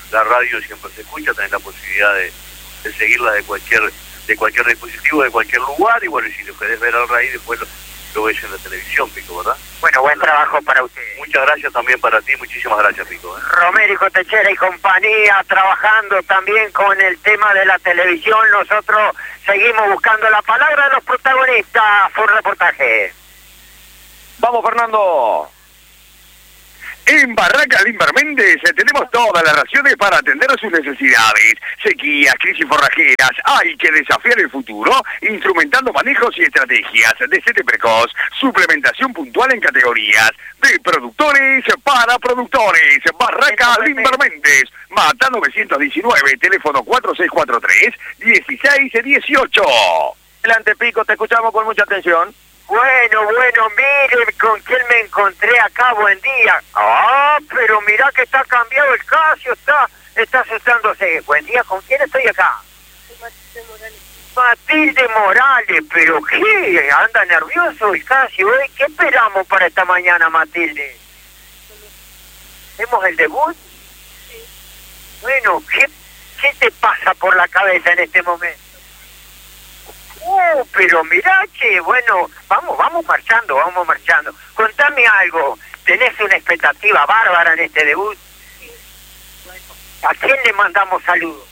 S7: la radio siempre se escucha, tenés la posibilidad de, de seguirla de cualquier de cualquier dispositivo, de cualquier lugar, y bueno, y si lo querés ver al raíz, después lo, lo ves en la televisión, Pico, ¿verdad?
S5: Bueno, buen trabajo para usted.
S7: Muchas gracias también para ti, muchísimas gracias, Pico. ¿eh?
S5: Romérico Techera y compañía, trabajando también con el tema de la televisión. Nosotros seguimos buscando la palabra de los protagonistas. Fue un reportaje.
S4: Vamos, Fernando.
S3: En Barraca Limber Méndez tenemos todas las raciones para atender sus necesidades. Sequías, crisis forrajeras, hay que desafiar el futuro, instrumentando manejos y estrategias, desete precoz, suplementación puntual en categorías, de productores para productores. Barraca Limber Méndez, Mata novecientos diecinueve, teléfono cuatro seis cuatro tres, dieciséis dieciocho.
S4: Adelante, Pico, te escuchamos con mucha atención.
S5: Bueno, bueno, mire con quién me encontré acá, buen día. Ah, pero mira que está cambiado el Casio, está, está asustándose. Buen día, ¿con quién estoy acá?
S8: Matilde Morales.
S5: Matilde Morales, pero ¿qué? ¿Anda nervioso el Casio? ¿eh? ¿Qué esperamos para esta mañana, Matilde? ¿Hacemos el debut?
S8: Sí.
S5: Bueno, ¿qué, ¿qué te pasa por la cabeza en este momento? Uh, pero mirá que, bueno, vamos, vamos marchando, vamos marchando. Contame algo, ¿tenés una expectativa bárbara en este debut?
S8: Sí.
S5: Bueno, ¿a quién le mandamos saludos?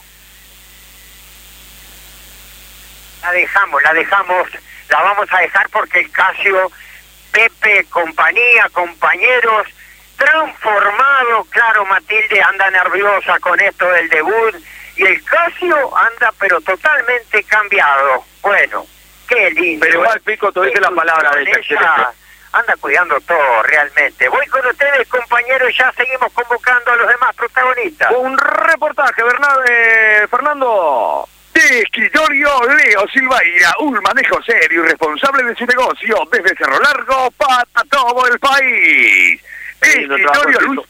S5: La dejamos, la dejamos, la vamos a dejar porque el Casio, Pepe, compañía, compañeros, transformado, claro, Matilde anda nerviosa con esto del debut. Y el Casio anda pero totalmente cambiado. Bueno, qué lindo.
S4: Pero igual, Pico, tú dices la palabra de esta.
S5: Anda cuidando todo realmente. Voy con ustedes, compañeros, y ya seguimos convocando a los demás protagonistas.
S4: Un reportaje, Bernard, eh, Fernando.
S3: De escritorio Leo Silveira, un manejo serio y responsable de su negocio desde Cerro Largo para todo el país. Escritorio Luz.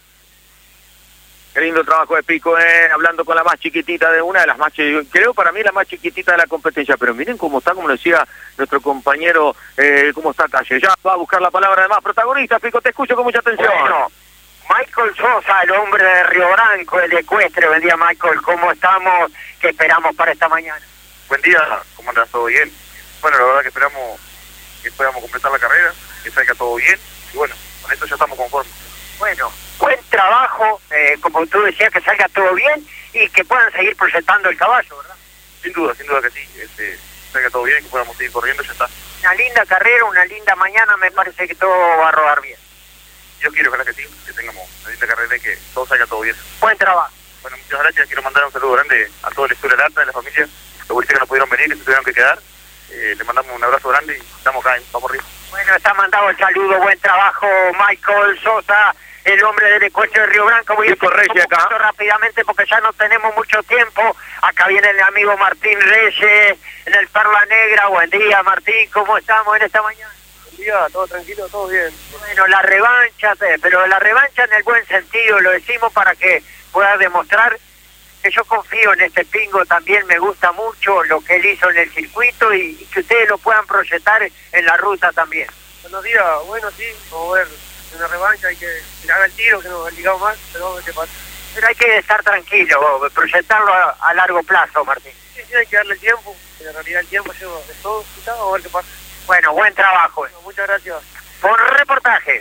S4: Qué lindo trabajo de Pico, eh, hablando con la más chiquitita de una de las más, creo para mí la más chiquitita de la competencia, pero miren cómo está, como decía nuestro compañero, eh, cómo está Calle. Ya va a buscar la palabra de más protagonistas, Pico, te escucho con mucha atención.
S5: Bueno, Michael Sosa, el hombre de Río Branco, el ecuestre. Buen día, Michael, ¿cómo estamos? ¿Qué esperamos para esta mañana?
S7: Buen día, ¿cómo andas? ¿Todo bien? Bueno, la verdad que esperamos que podamos completar la carrera, que salga todo bien, y bueno, con esto ya estamos conformes.
S5: Bueno, buen trabajo, eh, como tú decías, que salga todo bien y que puedan seguir proyectando el caballo, ¿verdad?
S7: Sin duda, sin duda que sí, este, salga todo bien, que podamos seguir corriendo, ya está.
S5: Una linda carrera, una linda mañana, me parece que todo va a rodar bien.
S7: Yo quiero, ojalá que sí, que tengamos una linda carrera y que todo salga todo bien.
S5: Buen trabajo.
S7: Bueno, muchas gracias, quiero mandar un saludo grande a toda la escuela Lata, de la familia, los policías que no pudieron venir, que se tuvieron que quedar. Eh, le mandamos un abrazo grande y estamos acá, vamos arriba.
S5: Bueno, está mandado el saludo, buen trabajo, Michael Sosa, el hombre del ecuestre de Río Branco. Voy a correr acá rápidamente porque ya no tenemos mucho tiempo. Acá viene el amigo Martín Reyes en el Perla Negra. Buen día, Martín, ¿cómo estamos en esta mañana?
S6: Buen día, todo tranquilo, todo bien.
S5: Bueno, la revancha, pero la revancha en el buen sentido, lo decimos para que pueda demostrar que yo confío en este Pingo, también me gusta mucho lo que él hizo en el circuito y, y que ustedes lo puedan proyectar en la ruta también.
S6: Buenos días, bueno, sí, vamos a ver, en la revancha hay que que haga el tiro, que nos ligamos más, pero vamos a ver qué pasa.
S5: Pero hay que estar tranquilo, proyectarlo a, a largo plazo, Martín.
S6: Sí, sí, hay que darle el tiempo, en realidad el tiempo lleva de todo, vamos a ver qué pasa.
S5: Bueno, buen trabajo.
S6: Bueno, muchas gracias.
S5: Por reportaje.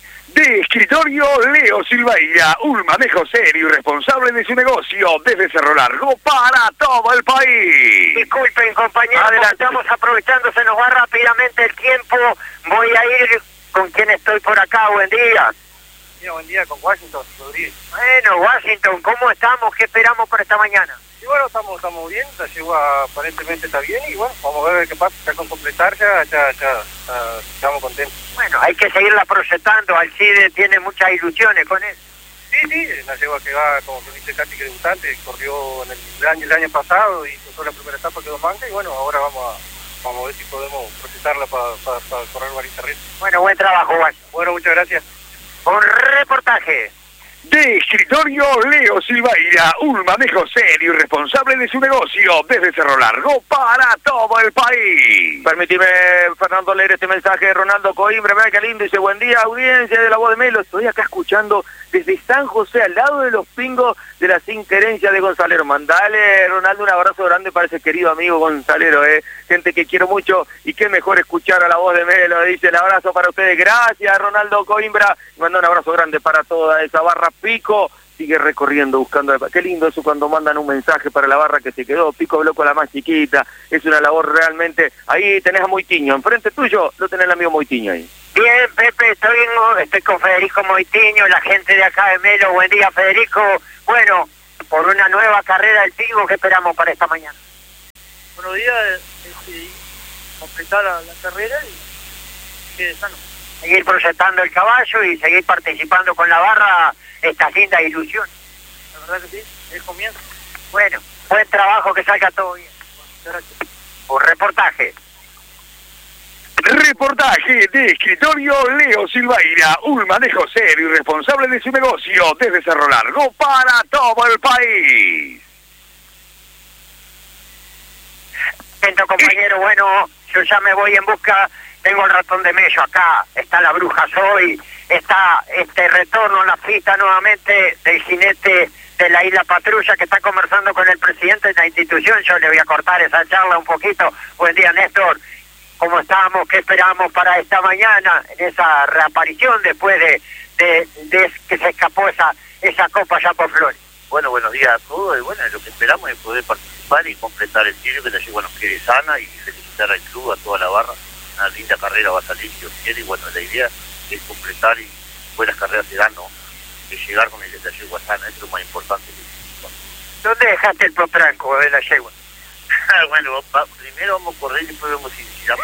S3: De escritorio Leo Silveira, un manejo serio y responsable de su negocio desde Cerro Largo para todo el país.
S5: Disculpen, compañeros, estamos aprovechando, se nos va rápidamente el tiempo. Voy a ir con quien estoy por acá. Buen día.
S6: Mira, buen día con Washington, Rodríguez.
S5: Bueno, Washington, ¿cómo estamos? ¿Qué esperamos para esta mañana?
S6: Y bueno, estamos estamos bien, la yegua aparentemente está bien y bueno, vamos a ver qué pasa, ya con completar ya, ya, ya, ya estamos contentos.
S5: Bueno, hay que seguirla proyectando, Alcide tiene muchas ilusiones con eso.
S6: Sí, sí, la yegua que va, como que dice, casi que debutante, corrió en el año, el año pasado y pasó la primera etapa, quedó manca y bueno, ahora vamos a, vamos a ver si podemos proyectarla para pa, pa correr varias carreras.
S5: Bueno, buen trabajo, Washington.
S6: Bueno, muchas gracias.
S5: Un reportaje.
S3: De escritorio Leo Silveira, un manejo serio y responsable de su negocio desde Cerro Largo para todo el país.
S4: Permitime, Fernando, leer este mensaje de Ronaldo Coimbra. Mira qué lindo, dice: buen día, audiencia de La Voz de Melo. Estoy acá escuchando desde San José, al lado de los pingos de la Inquerencia de Gonzalero. Mandale, Ronaldo, un abrazo grande para ese querido amigo Gonzalero, eh. gente que quiero mucho, y qué mejor escuchar a La Voz de Melo. Dice: el abrazo para ustedes. Gracias, Ronaldo Coimbra. Manda un abrazo grande para toda esa barra. Pico sigue recorriendo, buscando. Qué lindo eso cuando mandan un mensaje para la barra que se quedó. Pico habló con la más chiquita. Es una labor realmente. Ahí tenés a Moitiño, enfrente tuyo lo tenés el amigo Moitiño ahí.
S5: Bien, Pepe, estoy, estoy con Federico Moitiño, la gente de acá de Melo. Buen día, Federico. Bueno, por una nueva carrera del Pingo, ¿qué esperamos para esta mañana?
S6: Buenos días, este, completar la, la carrera y quede sano.
S5: Seguir proyectando el caballo y seguir participando con la barra, estas lindas ilusiones.
S6: La verdad que sí, es comienzo.
S5: Bueno, buen trabajo, que salga todo bien.
S6: Gracias.
S5: Un reportaje.
S3: Reportaje de escritorio Leo Silveira, un manejo serio y responsable de su negocio desde Cerro Largo para todo el país.
S5: Siento, compañero, bueno, yo ya me voy en busca. Tengo el ratón de Mello acá, está la bruja Zoe, está este retorno a la pista nuevamente del jinete de la Isla Patrulla que está conversando con el presidente de la institución. Yo le voy a cortar esa charla un poquito. Buen día, Néstor. ¿Cómo estamos? ¿Qué esperamos para esta mañana en esa reaparición después de, de, de que se escapó esa esa copa allá por Flores?
S7: Bueno, buenos días a todos. Y bueno, lo que esperamos es poder participar y completar el tiro, que la yegua nos quede sana, y felicitar al club, a toda la barra. Una linda carrera va a salir, si Dios quiere, y bueno, la idea es completar y buenas carreras se dan, ¿no? De llegar con el de la yegua sana, eso es lo más importante.
S5: ¿Dónde dejaste el potranco de la yegua?
S7: Bueno, va, primero vamos a correr y después vemos si si la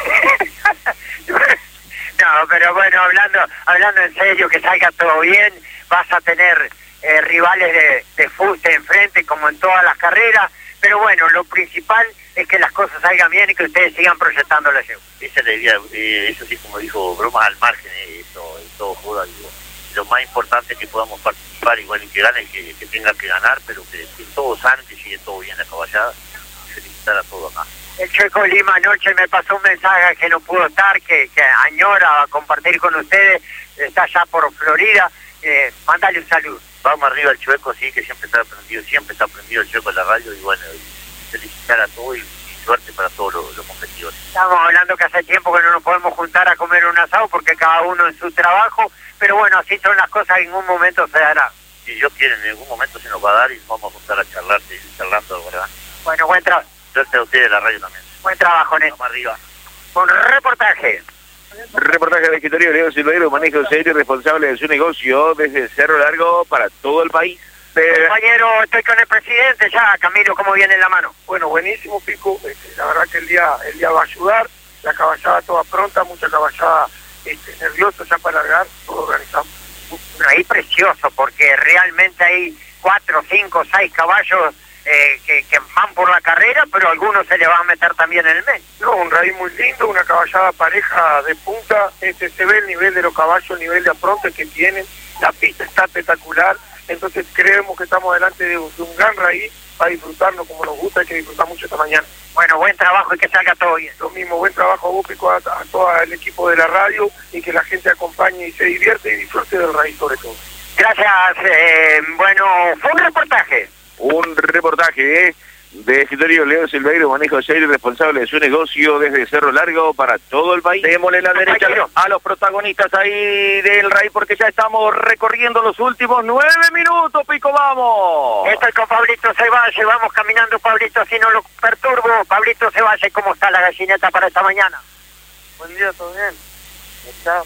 S5: No, pero bueno, hablando hablando en serio, que salga todo bien. Vas a tener eh, rivales de, de fuste enfrente, como en todas las carreras, pero bueno, lo principal es que las cosas salgan bien y que ustedes sigan proyectando la yegua.
S7: Esa es la idea, eh, eso sí, como dijo, bromas al margen, eh, eso, todo joda, digo. Lo más importante es que podamos participar, igual, y que gane el que, que tenga que ganar, pero que, que todos saben que sigue todo bien la caballada. Felicitar a todos acá.
S5: El Chueco Lima anoche me pasó un mensaje que no pudo estar, que, que añora compartir con ustedes, está allá por Florida. Eh, mándale un saludo.
S7: Vamos arriba al Chueco, sí, que siempre está aprendido, siempre está aprendido el Chueco en la radio, y bueno, y felicitar a todos y, y suerte para todos los, los competidores.
S5: Estamos hablando que hace tiempo que no nos podemos juntar a comer un asado porque cada uno en su trabajo, pero bueno, así son las cosas, en un momento se dará.
S7: Si Dios quiere, en algún momento se nos va a dar y vamos a juntar a charlar, seguir charlando, ¿verdad?
S5: Bueno, buen trabajo.
S7: Suerte a ustedes de la radio también.
S5: Buen trabajo, Néstor.
S7: Vamos arriba.
S5: Un reportaje.
S1: Reportaje de escritorio Leo Silveira, manejo serio y responsable de su negocio desde Cerro Largo para todo el país.
S5: Eh, Compañero, estoy con el presidente ya. Camilo, ¿cómo viene en la mano?
S6: Bueno, buenísimo, Pico. Este, la verdad que el día el día va a ayudar. La caballada toda pronta, mucha caballada este, nerviosa ya para largar, todo organizado.
S5: Ahí precioso, porque realmente hay cuatro, cinco, seis caballos eh, que, que van por la carrera, pero algunos se le van a meter también en el medio.
S6: No, un raíz muy lindo, una caballada pareja de punta. Este, se ve el nivel de los caballos, el nivel de apronte que tienen. La pista está espectacular. Entonces creemos que estamos delante de, de un gran raíz para disfrutarlo como nos gusta, hay que disfrutar mucho esta mañana.
S5: Bueno, buen trabajo y que salga todo bien.
S6: Lo mismo, buen trabajo a vos, Pico, a, a todo el equipo de la radio, y que la gente acompañe y se divierte y disfrute del raíz sobre todo.
S5: Gracias, eh, bueno, fue un reportaje.
S1: Un reportaje ¿eh? de escritorio Leo Silveira, manejo serio y responsable de su negocio desde Cerro Largo para todo el país.
S4: Démosle la derecha a los protagonistas ahí del Rey, porque ya estamos recorriendo los últimos nueve minutos, Pico, vamos.
S5: Estoy con Pablito Cevalle, vamos caminando, Pablito, si no lo perturbo. Pablito Cevalle, ¿cómo está la gallineta para esta mañana?
S6: Buen día, todo bien. Está,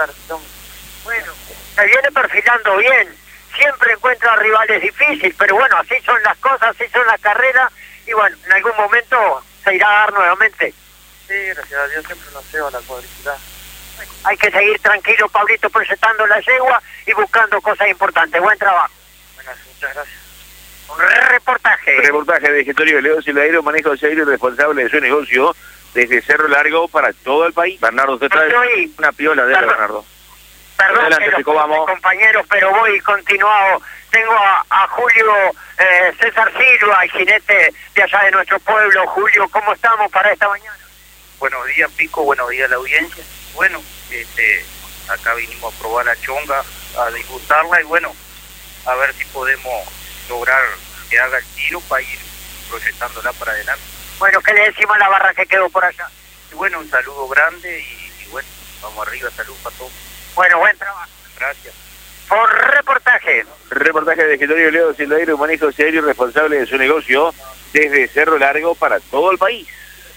S5: bueno, se viene perfilando bien. Siempre encuentra rivales difíciles, pero bueno, así son las cosas, así son las carreras, y bueno, en algún momento se irá a dar nuevamente.
S6: Sí, gracias a Dios siempre nos lleva la cuadriculada.
S5: Hay que seguir tranquilo, Pablito, proyectando la yegua y buscando cosas importantes. Buen trabajo.
S6: Bueno, muchas gracias.
S5: Un reportaje.
S1: Reportaje de escritorio Leo Silveira, manejo serio y responsable de su negocio desde Cerro Largo para todo el país. Bernardo, usted trae una piola de Bernardo.
S5: Perdón,
S9: Adelante,
S5: que los
S9: Pico, vamos.
S5: compañeros, pero voy continuado. Tengo a, a Julio eh, César Silva, el jinete de allá de nuestro pueblo. Julio, ¿cómo estamos para esta mañana?
S10: Buenos días, Pico, buenos días a la audiencia. Bueno, este, acá vinimos a probar la chonga, a disfrutarla y bueno, a ver si podemos lograr que haga el tiro para ir proyectándola para adelante.
S5: Bueno, ¿qué le decimos a la barra que quedó por allá?
S10: Y bueno, un saludo grande y, y bueno, vamos arriba, salud para todos.
S5: Bueno, buen trabajo.
S10: Gracias.
S5: Por reportaje.
S1: Reportaje de escritorio Leo Silveira, un manejo serio y responsable de su negocio desde Cerro Largo para todo el país.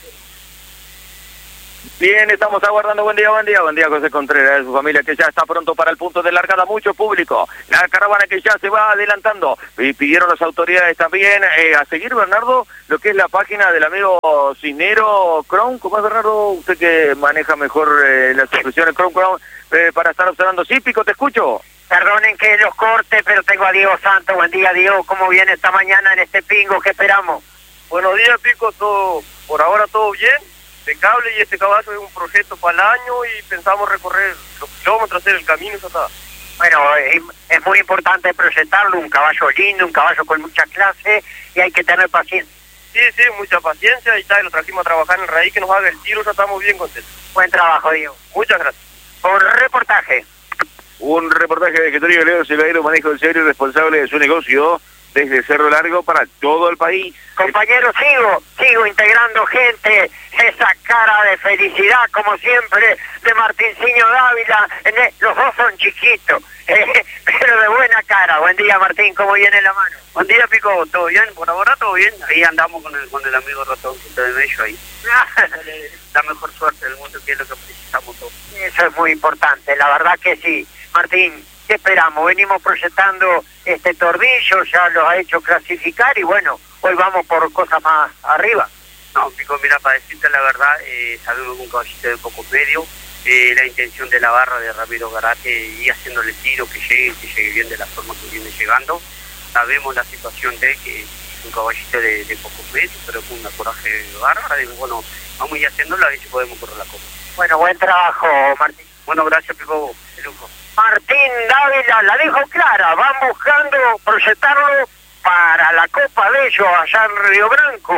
S1: Bien, estamos aguardando. Buen día, buen día, buen día José Contreras de su familia que ya está pronto para el punto de largada. Mucho público, la caravana que ya se va adelantando. Y pidieron las autoridades también eh, a seguir, Bernardo, lo que es la página del amigo Cisnero Crown. ¿Cómo es, Bernardo? Usted que maneja mejor eh, las expresiones Crown Crown, eh, para estar observando. Sí, Pico, te escucho.
S5: Perdonen que los corte, pero tengo a Diego Santos. Buen día, Diego. ¿Cómo viene esta mañana en este pingo? ¿Qué esperamos?
S11: Buenos días, Pico. Todo, por ahora todo bien. Impecable, y este caballo es un proyecto para el año y pensamos recorrer los kilómetros, hacer el camino hasta acá.
S5: Bueno, es, es muy importante proyectarlo, un caballo lindo, un caballo con mucha clase, y hay que tener paciencia.
S11: Sí, sí, mucha paciencia, y tal, lo trajimos a trabajar en el raíz que nos haga el tiro, ya estamos bien contentos.
S5: Buen trabajo, Diego.
S11: Muchas gracias.
S5: Por reportaje.
S1: Un reportaje de escritorio Leo Silveira, un manejo serio y responsable de su negocio desde Cerro Largo para todo el país.
S5: Compañeros, sigo, sigo integrando gente, esa cara de felicidad, como siempre, de Martinciño Dávila. Los dos son chiquitos, eh, pero de buena cara. Buen día, Martín, ¿cómo viene la mano?
S10: Buen día, Pico, ¿todo bien? Por ahora todo bien. Ahí andamos con el, con el amigo Ratoncito de Bello ahí. La mejor suerte del mundo, que es lo que precisamos todos.
S5: Eso es muy importante, la verdad que sí. Martín, ¿qué esperamos? Venimos proyectando este tordillo, ya lo ha hecho clasificar y bueno, hoy vamos por cosas más arriba.
S10: No, Pico, mira, para decirte la verdad, eh, sabemos que un caballito de poco medio, eh, la intención de la barra de Ramiro Garate y haciéndole tiro, que llegue, que llegue bien de la forma que viene llegando. Sabemos la situación de que es un caballito de, de poco medio, pero con una coraje bárbara, y bueno, vamos a ir haciéndolo a ver si podemos correr la copa.
S5: Bueno, buen trabajo, Martín.
S10: Bueno, gracias, Pico, de lujo.
S5: Martín Dávila la dijo clara, van buscando proyectarlo para la Copa de ellos allá en Río Branco.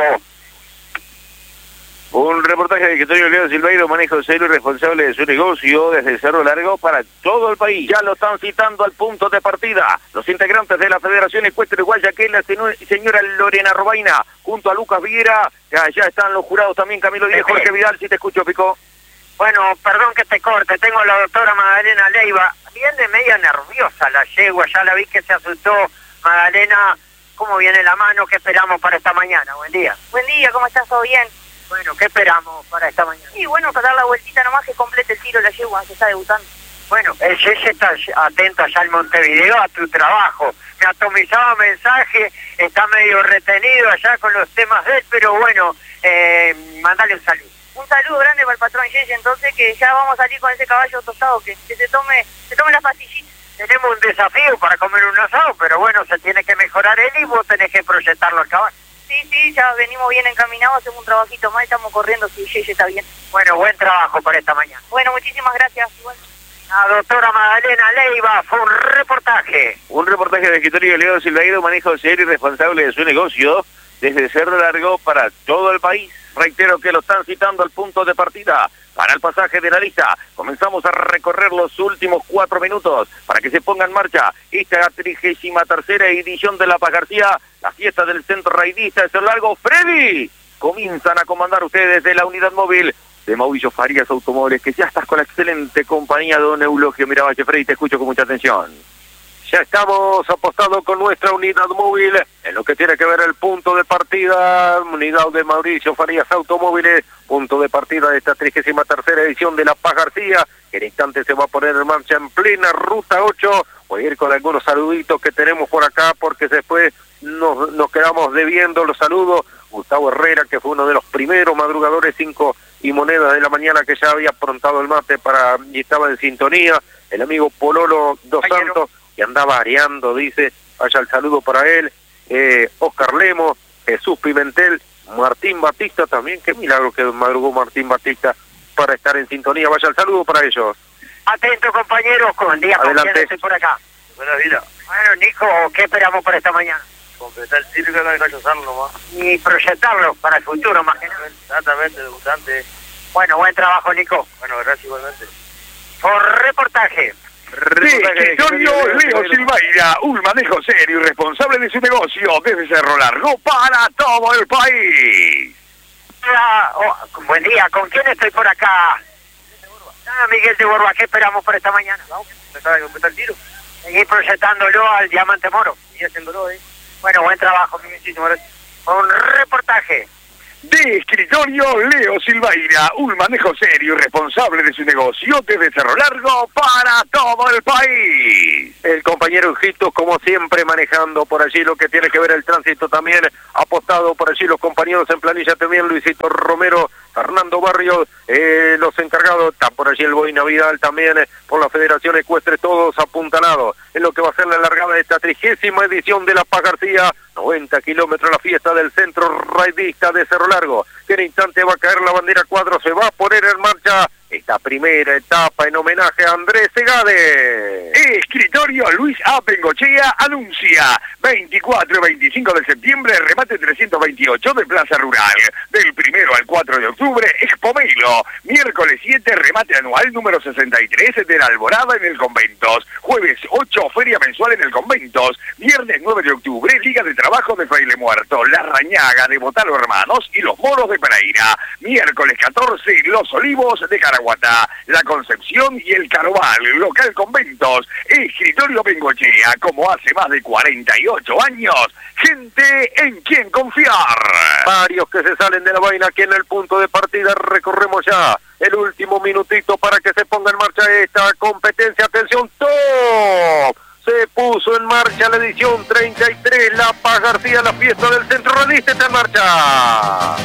S1: Un reportaje de escritorio Leo Silveira, manejo serio y responsable de su negocio desde Cerro Largo para todo el país. Ya lo están citando al punto de partida los integrantes de la Federación Ecuestre Uruguaya, que es la señora Lorena Robaina, junto a Lucas Viera, que allá están los jurados también, Camilo Díaz, Jorge Vidal. Si te escucho, Pico.
S5: Bueno, perdón que te corte, tengo a la doctora Magdalena Leiva, viene media nerviosa la yegua, ya la vi que se asustó. Magdalena, ¿cómo viene la mano? ¿Qué esperamos para esta mañana? Buen día.
S8: Buen día, ¿cómo estás? ¿Todo bien?
S5: Bueno, ¿qué esperamos para esta mañana?
S8: Y bueno, para dar la vueltita nomás que complete el tiro la yegua, se está debutando.
S5: Bueno, el Yeye está atento allá en Montevideo a tu trabajo. Me atomizaba mensaje, está medio retenido allá con los temas de él, pero bueno, eh, mandale un saludo.
S8: Un saludo grande para el patrón Yeye, entonces, que ya vamos a salir con ese caballo tostado, que, que se tome se tome las pastillitas.
S5: Tenemos un desafío para comer un asado, pero bueno, se tiene que mejorar él y vos tenés que proyectarlo al caballo.
S8: Sí, sí, ya venimos bien encaminados, hacemos un trabajito más, estamos corriendo si Yeye está bien.
S5: Bueno, buen trabajo para esta mañana.
S8: Bueno, muchísimas gracias. Igual.
S5: La doctora Magdalena Leiva, fue un reportaje.
S1: Un reportaje de escritorio Leo Silveira, manejo serio y responsable de su negocio desde Cerro Largo para todo el país. Reitero que lo están citando al punto de partida para el pasaje de la lista. Comenzamos a recorrer los últimos cuatro minutos para que se ponga en marcha esta trigésima tercera edición de La Paz García, la fiesta del Centro Raidista de Cerro Largo. Freddy, comienzan a comandar ustedes de la unidad móvil de Mauricio Farías Automóviles, que ya estás con la excelente compañía de don Eulogio Miravalle. Freddy, te escucho con mucha atención.
S2: Ya estamos apostados con nuestra unidad móvil en lo que tiene que ver el punto de partida, unidad de Mauricio Farías Automóviles, punto de partida de esta trigésima tercera edición de La Paz García, que en instante se va a poner en marcha en plena ruta ocho. Voy a ir con algunos saluditos que tenemos por acá, porque después nos, nos quedamos debiendo los saludos. Gustavo Herrera, que fue uno de los primeros madrugadores, cinco y monedas de la mañana, que ya había aprontado el mate para y estaba en sintonía. El amigo Pololo Dos Santos, que andaba areando, dice, vaya el saludo para él. eh, Oscar Lemos, Jesús Pimentel, Martín Batista también, qué milagro que madrugó Martín Batista para estar en sintonía, vaya el saludo para ellos.
S5: Atento, compañeros, con día,
S2: Adelante.
S5: estoy por acá.
S7: Buena vida.
S5: Bueno, Nico, ¿qué esperamos para esta mañana?
S7: Completar el tiro que no hay que usarlo nomás.
S5: Y proyectarlo para el futuro, más que nada.
S7: Exactamente, debutante.
S5: Bueno, buen trabajo, Nico.
S7: Bueno, gracias igualmente.
S5: Por reportaje.
S3: De escritorio Leo Silveira, un manejo serio y responsable de su negocio desde Cerro Largo para todo el país.
S5: Hola, oh, buen día, ¿con quién estoy por acá? Ah, Miguel de Borba, ¿qué esperamos para esta mañana?
S7: Vamos, empezar a completar el tiro.
S5: Seguir proyectándolo al Diamante Moro.
S7: Y haciéndolo, ¿eh?
S5: Bueno, buen trabajo, Miguel.
S7: Muchísimas gracias.
S5: Un reportaje.
S3: De escritorio Leo Silveira, un manejo serio y responsable de su negocio desde Cerro Largo para todo el país.
S2: El compañero Ujito, como siempre, manejando por allí lo que tiene que ver el tránsito también, apostado por allí los compañeros en planilla también, Luisito Romero, Fernando Barrios, eh, los encargados, está por allí el Boina Vidal también, eh, por la Federación Ecuestre, todos apuntalados en lo que va a ser la largada de esta trigésima edición de La Paz García, noventa kilómetros la fiesta del Centro Raidista de Cerro Largo, que en instante va a caer la bandera cuadro, se va a poner en marcha esta primera etapa en homenaje a Andrés Segade.
S3: Escritorio Luis A. Bengochea anuncia veinticuatro y veinticinco de septiembre remate trescientos veintiocho de Plaza Rural. Del primero al cuatro de octubre Expomelo. Miércoles siete remate anual número sesenta y tres de la Alborada en el Conventos. Jueves ocho feria mensual en el Conventos. Viernes nueve de octubre Liga de Trabajo de Fraile Muerto. La Rañaga de Botalo Hermanos y los Moros de Pereira. Miércoles catorce Los Olivos de Caraguatá. La Concepción y el Carobal, local Conventos, escritorio Bengochea, como hace más de cuarenta y ocho años, gente en quien confiar.
S2: Varios que se salen de la vaina aquí en el punto de partida, recorremos ya el último minutito para que se ponga en marcha esta competencia. Atención, top. Se puso en marcha la edición treinta y tres, La Paz García, la fiesta del Centro Radista está en marcha.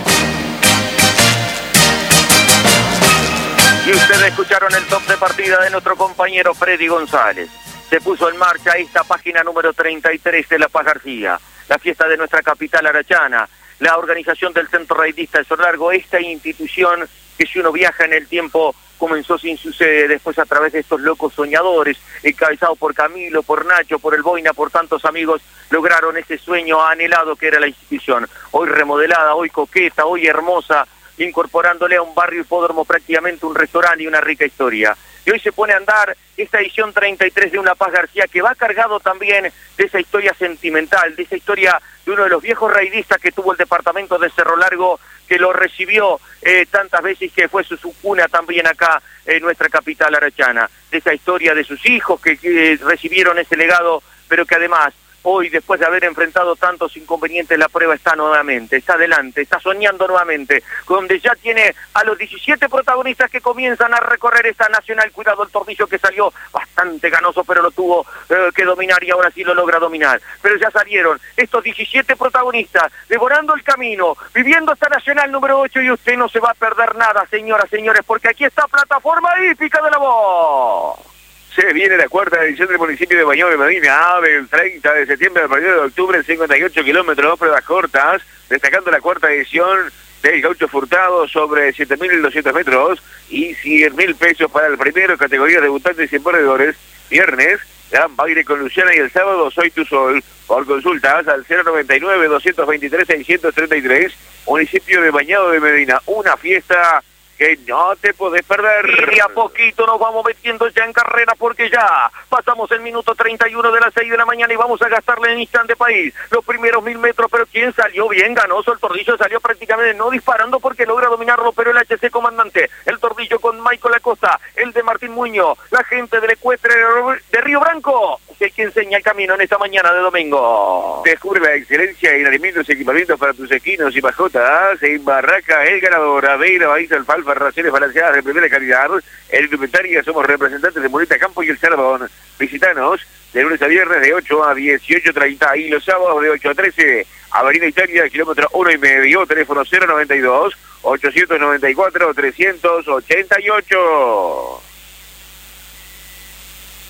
S4: Y ustedes escucharon el top de partida de nuestro compañero Freddy González. Se puso en marcha esta página número treinta y tres de La Paz García, la fiesta de nuestra capital arachana, la organización del Centro Raidista de Cerro Largo, esta institución que si uno viaja en el tiempo comenzó sin su sede, después a través de estos locos soñadores, encabezados por Camilo, por Nacho, por el Boina, por tantos amigos, lograron ese sueño anhelado que era la institución. Hoy remodelada, hoy coqueta, hoy hermosa, incorporándole a un barrio hipódromo prácticamente un restaurante y una rica historia. Y hoy se pone a andar esta edición treinta y tres de un La Paz García que va cargado también de esa historia sentimental, de esa historia de uno de los viejos raidistas que tuvo el departamento de Cerro Largo, que lo recibió eh, tantas veces, que fue su, su cuna también acá en nuestra capital arachana, de esa historia de sus hijos que, que recibieron ese legado, pero que además hoy, después de haber enfrentado tantos inconvenientes, la prueba está nuevamente, está adelante, está soñando nuevamente, donde ya tiene a los diecisiete protagonistas que comienzan a recorrer esta nacional. Cuidado el Tordillo, que salió bastante ganoso, pero lo tuvo eh, que dominar y ahora sí lo logra dominar. Pero ya salieron estos diecisiete protagonistas, devorando el camino, viviendo esta nacional número ocho, y usted no se va a perder nada, señoras, señores, porque aquí está Plataforma Hípica de la Voz.
S3: Se viene la cuarta edición del municipio de Bañado de Medina, del treinta de septiembre al primero de octubre, cincuenta y ocho kilómetros, dos pruebas cortas, destacando la cuarta edición del Gaucho Furtado sobre siete mil doscientos metros y cien mil pesos para el primero, categoría debutantes y corredores. Viernes, gran baile con Luciana y el sábado Soy Tu Sol. Por consultas al cero noventa y nueve, doscientos veintitrés, seiscientos treinta y tres, municipio de Bañado de Medina, una fiesta que no te podés perder.
S4: Y a poquito nos vamos metiendo ya en carrera, porque ya pasamos el minuto treinta y uno de las seis de la mañana y vamos a gastarle en instante país los primeros mil metros. Pero ¿quién salió bien? Ganoso el Tordillo, salió prácticamente no disparando porque logra dominarlo, pero el H C comandante, el Tordillo con Michael Acosta, el de Martín Muñoz, la gente del Ecuestre de Río Branco, que quien enseña el camino en esta mañana de domingo.
S3: Descubre la excelencia en alimentos y equipamientos para tus equinos y mascotas en Barraca El Ganador, Aveira, Baiza, Alfalfa, raciones balanceadas de primera calidad. En indumentaria somos representantes de Muleta Campo y El Cerdón. Visítanos de lunes a viernes de ocho a dieciocho treinta y los sábados de ocho a trece. Avenida Italia, kilómetro uno y medio, teléfono cero noventa y dos, ochocientos noventa y cuatro, trescientos ochenta y ocho.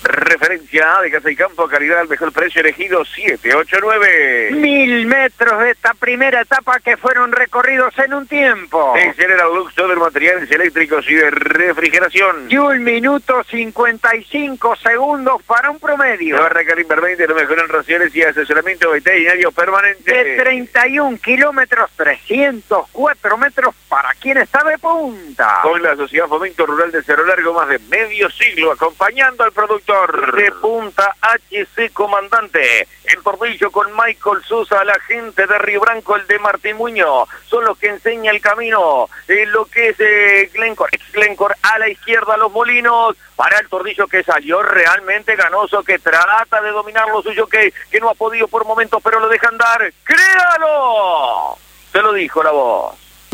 S1: Referencia de Casa y Campo, calidad al mejor precio, elegido siete ocho nueve.
S5: Mil metros de esta primera etapa que fueron recorridos en un tiempo.
S1: En General Lux, todo el materiales eléctricos y de refrigeración.
S5: Y un minuto cincuenta y cinco segundos para un promedio.
S1: Se va a arrancar Invermente, lo mejor en raciones y asesoramiento veterinario permanente.
S5: De treinta y un kilómetros, trescientos cuatro metros para quien está de punta.
S1: Con la Sociedad Fomento Rural de Cerro Largo, más de medio siglo acompañando al productor.
S4: De punta H C Comandante, el tornillo con Michael Sosa, la gente de Río Branco, el de Martín Muñoz, son los que enseña el camino, eh, lo que es eh, Glencore, ex Glencore a la izquierda, Los Molinos, para el tornillo que salió realmente ganoso, que trata de dominar lo suyo, que, que no ha podido por momentos, pero lo deja andar. ¡Créalo! Se lo dijo la voz.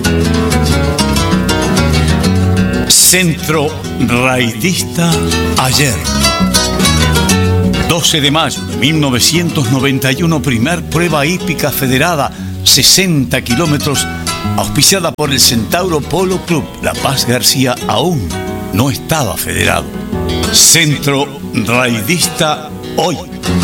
S9: Centro Raidista Ayer. doce de mayo de mil novecientos noventa y uno, primer prueba hípica federada, sesenta kilómetros, auspiciada por el Centauro Polo Club. La Paz García aún no estaba federado. Centro Raidista hoy.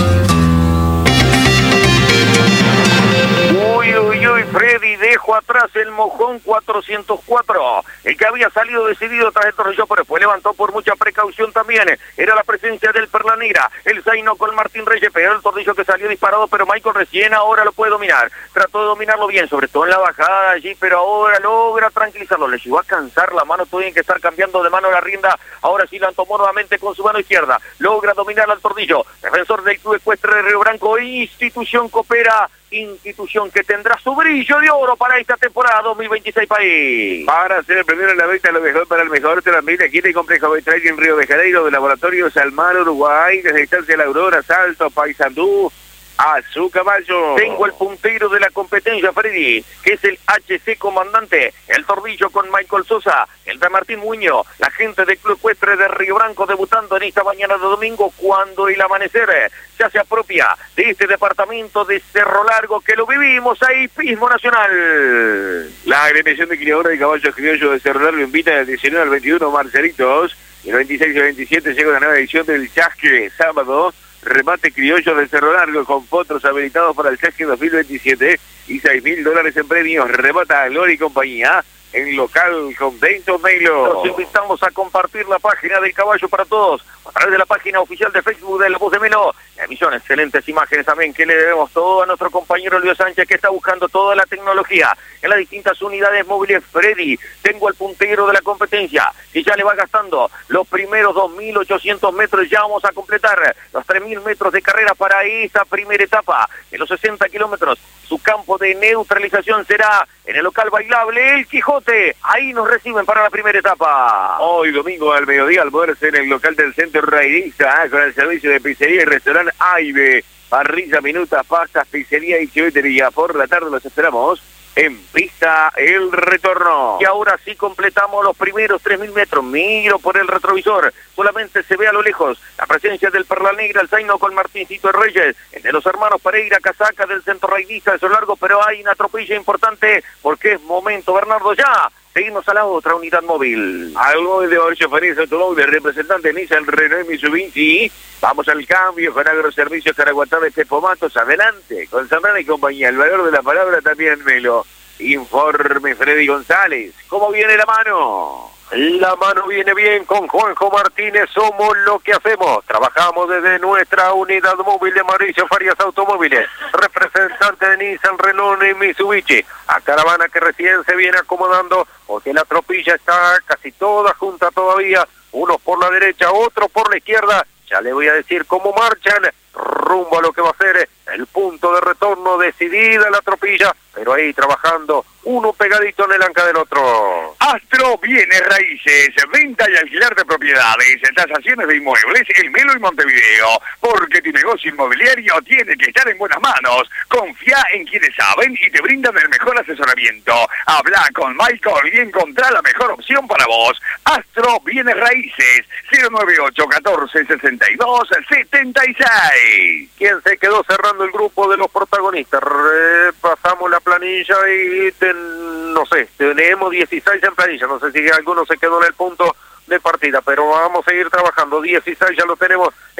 S4: Uy, uy, uy, Freddy, dejo atrás el mojón cuatrocientos cuatro, el que había salido decidido tras el tornillo, pero después levantó por mucha precaución también. Era la presencia del Perla Negra, el Zaino con Martín Reyes, pero el tornillo que salió disparado, pero Michael recién ahora lo puede dominar. Trató de dominarlo bien, sobre todo en la bajada allí, pero ahora logra tranquilizarlo. Le llegó a cansar la mano, tienen que estar cambiando de mano la rienda. Ahora sí la tomó nuevamente con su mano izquierda. Logra dominar al tornillo. Defensor del Club Ecuestre de Río Branco, institución coopera, institución que tendrá su brillo de oro para esta temporada dos mil veintiséis país.
S1: Para ser el primero en la venta, lo mejor para el mejor, también aquí en el Complejo Betrail en Río de Janeiro, de Laboratorio Salmar, Uruguay, desde Estancia La Aurora, Salto, Paysandú, a su caballo.
S4: Tengo el puntero de la competencia, Freddy, que es el H C Comandante, el tornillo con Michael Sosa, el de Martín Muñoz, la gente del Club Ecuestre de Río Branco, debutando en esta mañana de domingo, cuando el amanecer ya se apropia de este departamento de Cerro Largo, que lo vivimos ahí, Pismo Nacional.
S1: La agremiación de criadores de caballos criollos de Cerro Largo invita del diecinueve al veintiuno Marcelitos, y el veintiséis y el veintisiete llega una nueva edición del Chasque, sábado, remate criollo de Cerro Largo con potros habilitados para el Chasque dos mil veintisiete y seis mil dólares en premios. Remata Gloria y compañía en local con Dento Melo.
S4: Los invitamos a compartir la página del Caballo para Todos a través de la página oficial de Facebook de La Voz de Melo. La emisión, excelentes imágenes también que le debemos todo a nuestro compañero Luis Sánchez, que está buscando toda la tecnología en las distintas unidades móviles. Freddy, tengo el puntero de la competencia que ya le va gastando los primeros dos mil ochocientos metros. Ya vamos a completar los tres mil metros de carrera para esta primera etapa de los sesenta kilómetros. Su campo de neutralización será en el local bailable El Quijote. Ahí nos reciben para la primera etapa.
S1: Hoy domingo al mediodía, almuerzo en el local del Centro Raidista, ¿eh? Con el servicio de pizzería y restaurante Aibe, parrilla, minutas, pastas, pizzería y chivetería. Por la tarde los esperamos en Pista El Retorno.
S4: Y ahora sí completamos los primeros tres mil metros. Miro por el retrovisor, solamente se ve a lo lejos la presencia del Perla Negra, el Zaino con Martincito Reyes, el de los hermanos Pereira, Casaca del Centro Raidista de Cerro Largo, pero hay una tropilla importante porque es momento, Bernardo, ya seguimos a la otra unidad móvil.
S1: Algo de Orcho Fernández Automóviles, representante Nissan, Renault, Mitsubishi. Vamos al cambio con Agroservicios Caraguatá de Tepomatos. Adelante con Zambrana y compañía. El valor de la palabra también me lo informe Freddy González. ¿Cómo viene la mano?
S2: La mano viene bien con Juanjo Martínez. Somos lo que hacemos. Trabajamos desde nuestra unidad móvil de Mauricio Farías Automóviles, representante de Nissan, Renault y Mitsubishi. A caravana que recién se viene acomodando porque la tropilla está casi toda junta todavía. Unos por la derecha, otros por la izquierda. Ya le voy a decir cómo marchan rumbo a lo que va a ser el punto de retorno. Decidida la tropilla, pero ahí trabajando uno pegadito en el anca del otro.
S3: Astro Bienes Raíces, venta y alquiler de propiedades, tasaciones de inmuebles, El Melo y Montevideo, porque tu negocio inmobiliario tiene que estar en buenas manos. Confía en quienes saben y te brindan el mejor asesoramiento. Habla con Michael y encontrá la mejor opción para vos. Astro Bienes Raíces, cero nueve ocho catorce sesenta y dos setenta y seis.
S2: ¿Quién se quedó cerrando el grupo de los protagonistas? Repasamos la planilla y ten, no sé, tenemos dieciséis en planilla. No sé si alguno se quedó en el punto de partida, pero vamos a seguir trabajando. dieciséis ya lo tenemos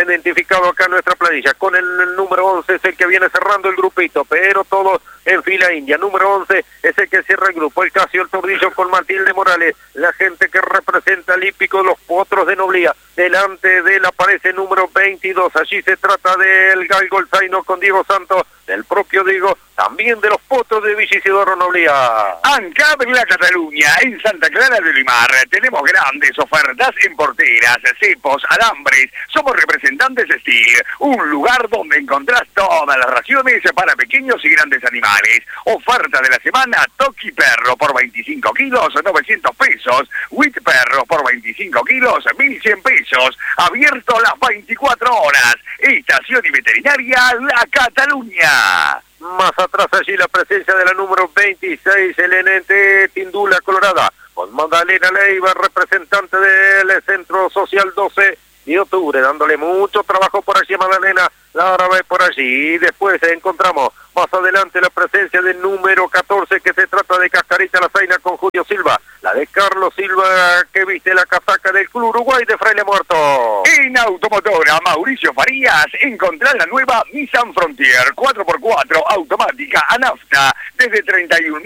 S2: identificado acá en nuestra planilla. Con el, el número once es el que viene cerrando el grupito, pero todos en fila india. Número once es el que cierra el grupo. El Casio, el Tordillo con Matilde Morales. La gente que representa al hípico, los potros de Noblía. Delante de él aparece número veintidós. Allí se trata del Galgo el Zaino con Diego Santos, del propio Diego, también de los potros de Villa Isidoro Noblía.
S3: ANCAP La Cataluña, en Santa Clara de Limar. Tenemos grandes ofertas en porteras, cepos, alambres. Somos representantes Steel, un lugar donde encontrás todas las raciones para pequeños y grandes animales. Oferta de la semana, Toki Perro por veinticinco kilos, novecientos pesos. Wheat Perro por veinticinco kilos, mil cien pesos. Abierto las veinticuatro horas. Estación y Veterinaria La Cataluña.
S2: Más atrás allí la presencia de la número veintiséis, el N T Tindula Colorada, con Magdalena Leiva, representante del Centro Social doce de octubre, dándole mucho trabajo por allí a Magdalena, la árabe por allí. Y después encontramos más adelante la presencia del número catorce, que se trata de Cascarita La Zaina con Julio Silva, la de Carlos Silva, que viste la casaca del Club Uruguay de Fraile Muerto.
S3: En Automotora Mauricio Farías, encontrar la nueva Nissan Frontier cuatro por cuatro automática a nafta desde treinta y un